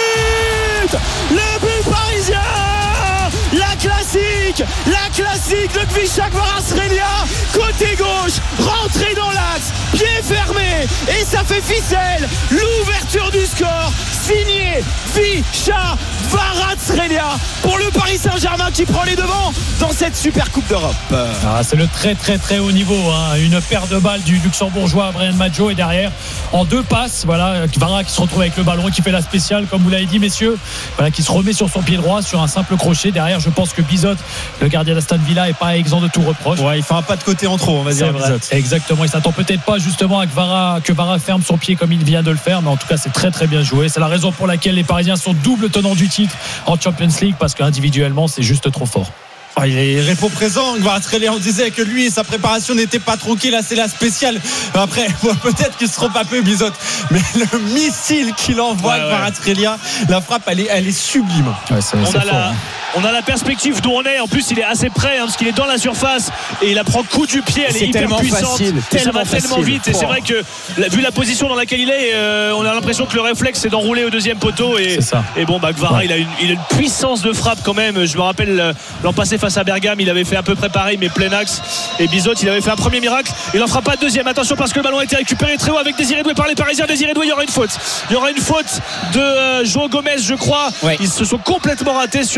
le but parisien. La classique de Gvishak Kvaratskhelia, côté gauche, rentré dans l'axe, pied fermé, et ça fait ficelle. L'ouverture du score signé Gvishak Kvaratskhelia pour le Paris Saint-Germain qui prend les devants dans cette super Coupe d'Europe. C'est le très très très haut niveau, une paire de balles du luxembourgeois à Bryan Madjo, et derrière en 2 passes, Vara qui se retrouve avec le ballon, qui fait la spéciale comme vous l'avez dit messieurs, qui se remet sur son pied droit sur un simple crochet. Derrière, je pense que Bizot, le gardien d'Aston Villa, est pas exempt de tout reproche. Il fait un pas de côté en trop, on va dire. Exactement, il s'attend peut-être pas justement à que Vara ferme son pied comme il vient de le faire, mais en tout cas c'est très très bien joué. C'est la raison pour laquelle les Parisiens sont double tenants du titre en Champions League, parce qu'individuellement c'est juste trop fort. Il est répo présent. On disait que lui, sa préparation n'était pas tronquée. Là, c'est la spéciale. Après, peut-être qu'il se trompe un peu, Bizot, mais le missile qu'il envoie à Kvaratskhelia, la frappe, elle est sublime. On a la perspective d'où on est. En plus, il est assez près, parce qu'il est dans la surface et il la prend coup du pied. Elle est hyper puissante. Ça va tellement vite. Et c'est vrai que, vu la position dans laquelle il est, on a l'impression que le réflexe c'est d'enrouler au deuxième poteau. Et bon, Kvara, il a une puissance de frappe quand même. Je me rappelle l'an passé face à Bergame, il avait fait à peu près pareil, mais plein axe. Et Bizot, il avait fait un premier miracle. Il n'en fera pas de deuxième. Attention, parce que le ballon a été récupéré très haut avec Désiré Doué par les Parisiens. Désiré Doué, il y aura une faute. Il y aura une faute de João Gomez, je crois. Ils se sont complètement ratés sur l'engagement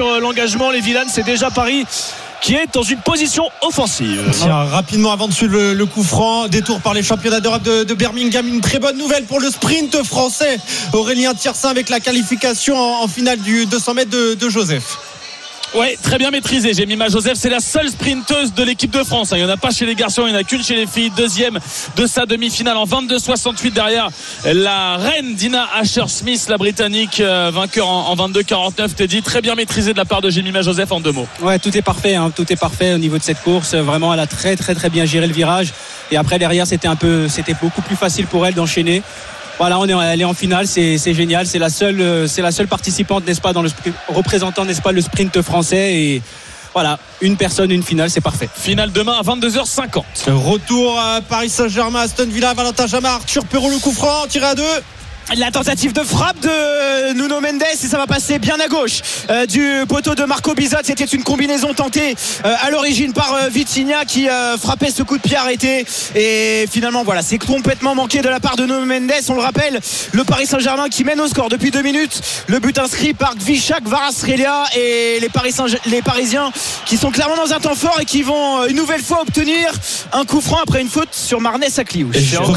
engagement. Les Villanes, c'est déjà Paris qui est dans une position offensive. Tiens, rapidement avant de suivre le coup franc, détour par les championnats d'Europe de Birmingham, une très bonne nouvelle pour le sprint français. Aurélien Tiersin avec la qualification en finale du 200 mètres de Joseph. Ouais, très bien maîtrisé. Jemima Joseph, c'est la seule sprinteuse de l'équipe de France. Il n'y en a pas chez les garçons, il n'y en a qu'une chez les filles. Deuxième de sa demi-finale en 22,68 derrière la reine Dina Asher-Smith, la Britannique, vainqueur en 22,49. Teddy, très bien maîtrisé de la part de Jemima Joseph en 2 mots. Ouais, tout est parfait, tout est parfait au niveau de cette course. Vraiment, elle a très très très bien géré le virage. Et après derrière, c'était beaucoup plus facile pour elle d'enchaîner. Voilà, elle est en finale, c'est génial, c'est la seule participante, n'est-ce pas, représentant, n'est-ce pas, le sprint français. Et voilà, une personne, une finale, c'est parfait. Finale demain à 22h50. Retour à Paris Saint-Germain, Aston Villa, Valentin Jamin, Arthur Perrault, le coup franc, tiré à 2. La tentative de frappe de Nuno Mendes et ça va passer bien à gauche du poteau de Marco Bizot. C'était une combinaison tentée à l'origine par Vitinha qui frappait ce coup de pied arrêté et finalement voilà, c'est complètement manqué de la part de Nuno Mendes. On le rappelle, le Paris Saint-Germain qui mène au score depuis 2 minutes, le but inscrit par Gvishak Kvaratskhelia et les Parisiens qui sont clairement dans un temps fort et qui vont une nouvelle fois obtenir un coup franc après une faute sur Marnès Akliouche.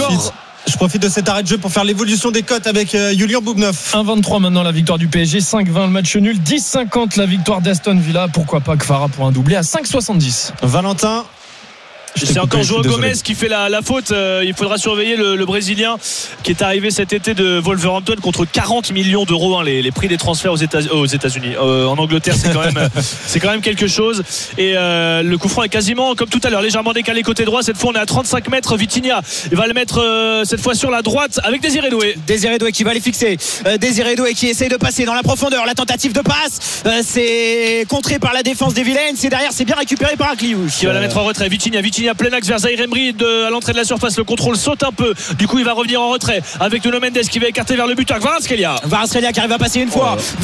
Je profite de cet arrêt de jeu pour faire l'évolution des cotes avec Julien Boubneuf. 1,23 maintenant la victoire du PSG, 5,20 le match nul, 10,50 la victoire d'Aston Villa. Pourquoi pas Kvara pour un doublé à 5,70. Valentin. C'est encore João Gomez qui fait la faute. Il faudra surveiller le Brésilien qui est arrivé cet été de Wolverhampton contre 40 millions d'euros, les prix des transferts aux États-Unis. En Angleterre, c'est quand même quelque chose. Et le coup franc est quasiment comme tout à l'heure, légèrement décalé côté droit. Cette fois, on est à 35 mètres. Vitinha va le mettre cette fois sur la droite avec Désiré Doué. Désiré Doué qui va les fixer. Désiré Doué qui essaye de passer dans la profondeur. La tentative de passe, c'est contré par la défense des Vilaines. C'est derrière, c'est bien récupéré par Akliouche. Qui va la mettre en retrait. Vitinha à plein axe vers Zaïre Emery à l'entrée de la surface. Le contrôle saute un peu. Du coup, il va revenir en retrait avec Nuno Mendes qui va écarter vers le buteur. Kvaratskhelia qui arrive à passer une fois.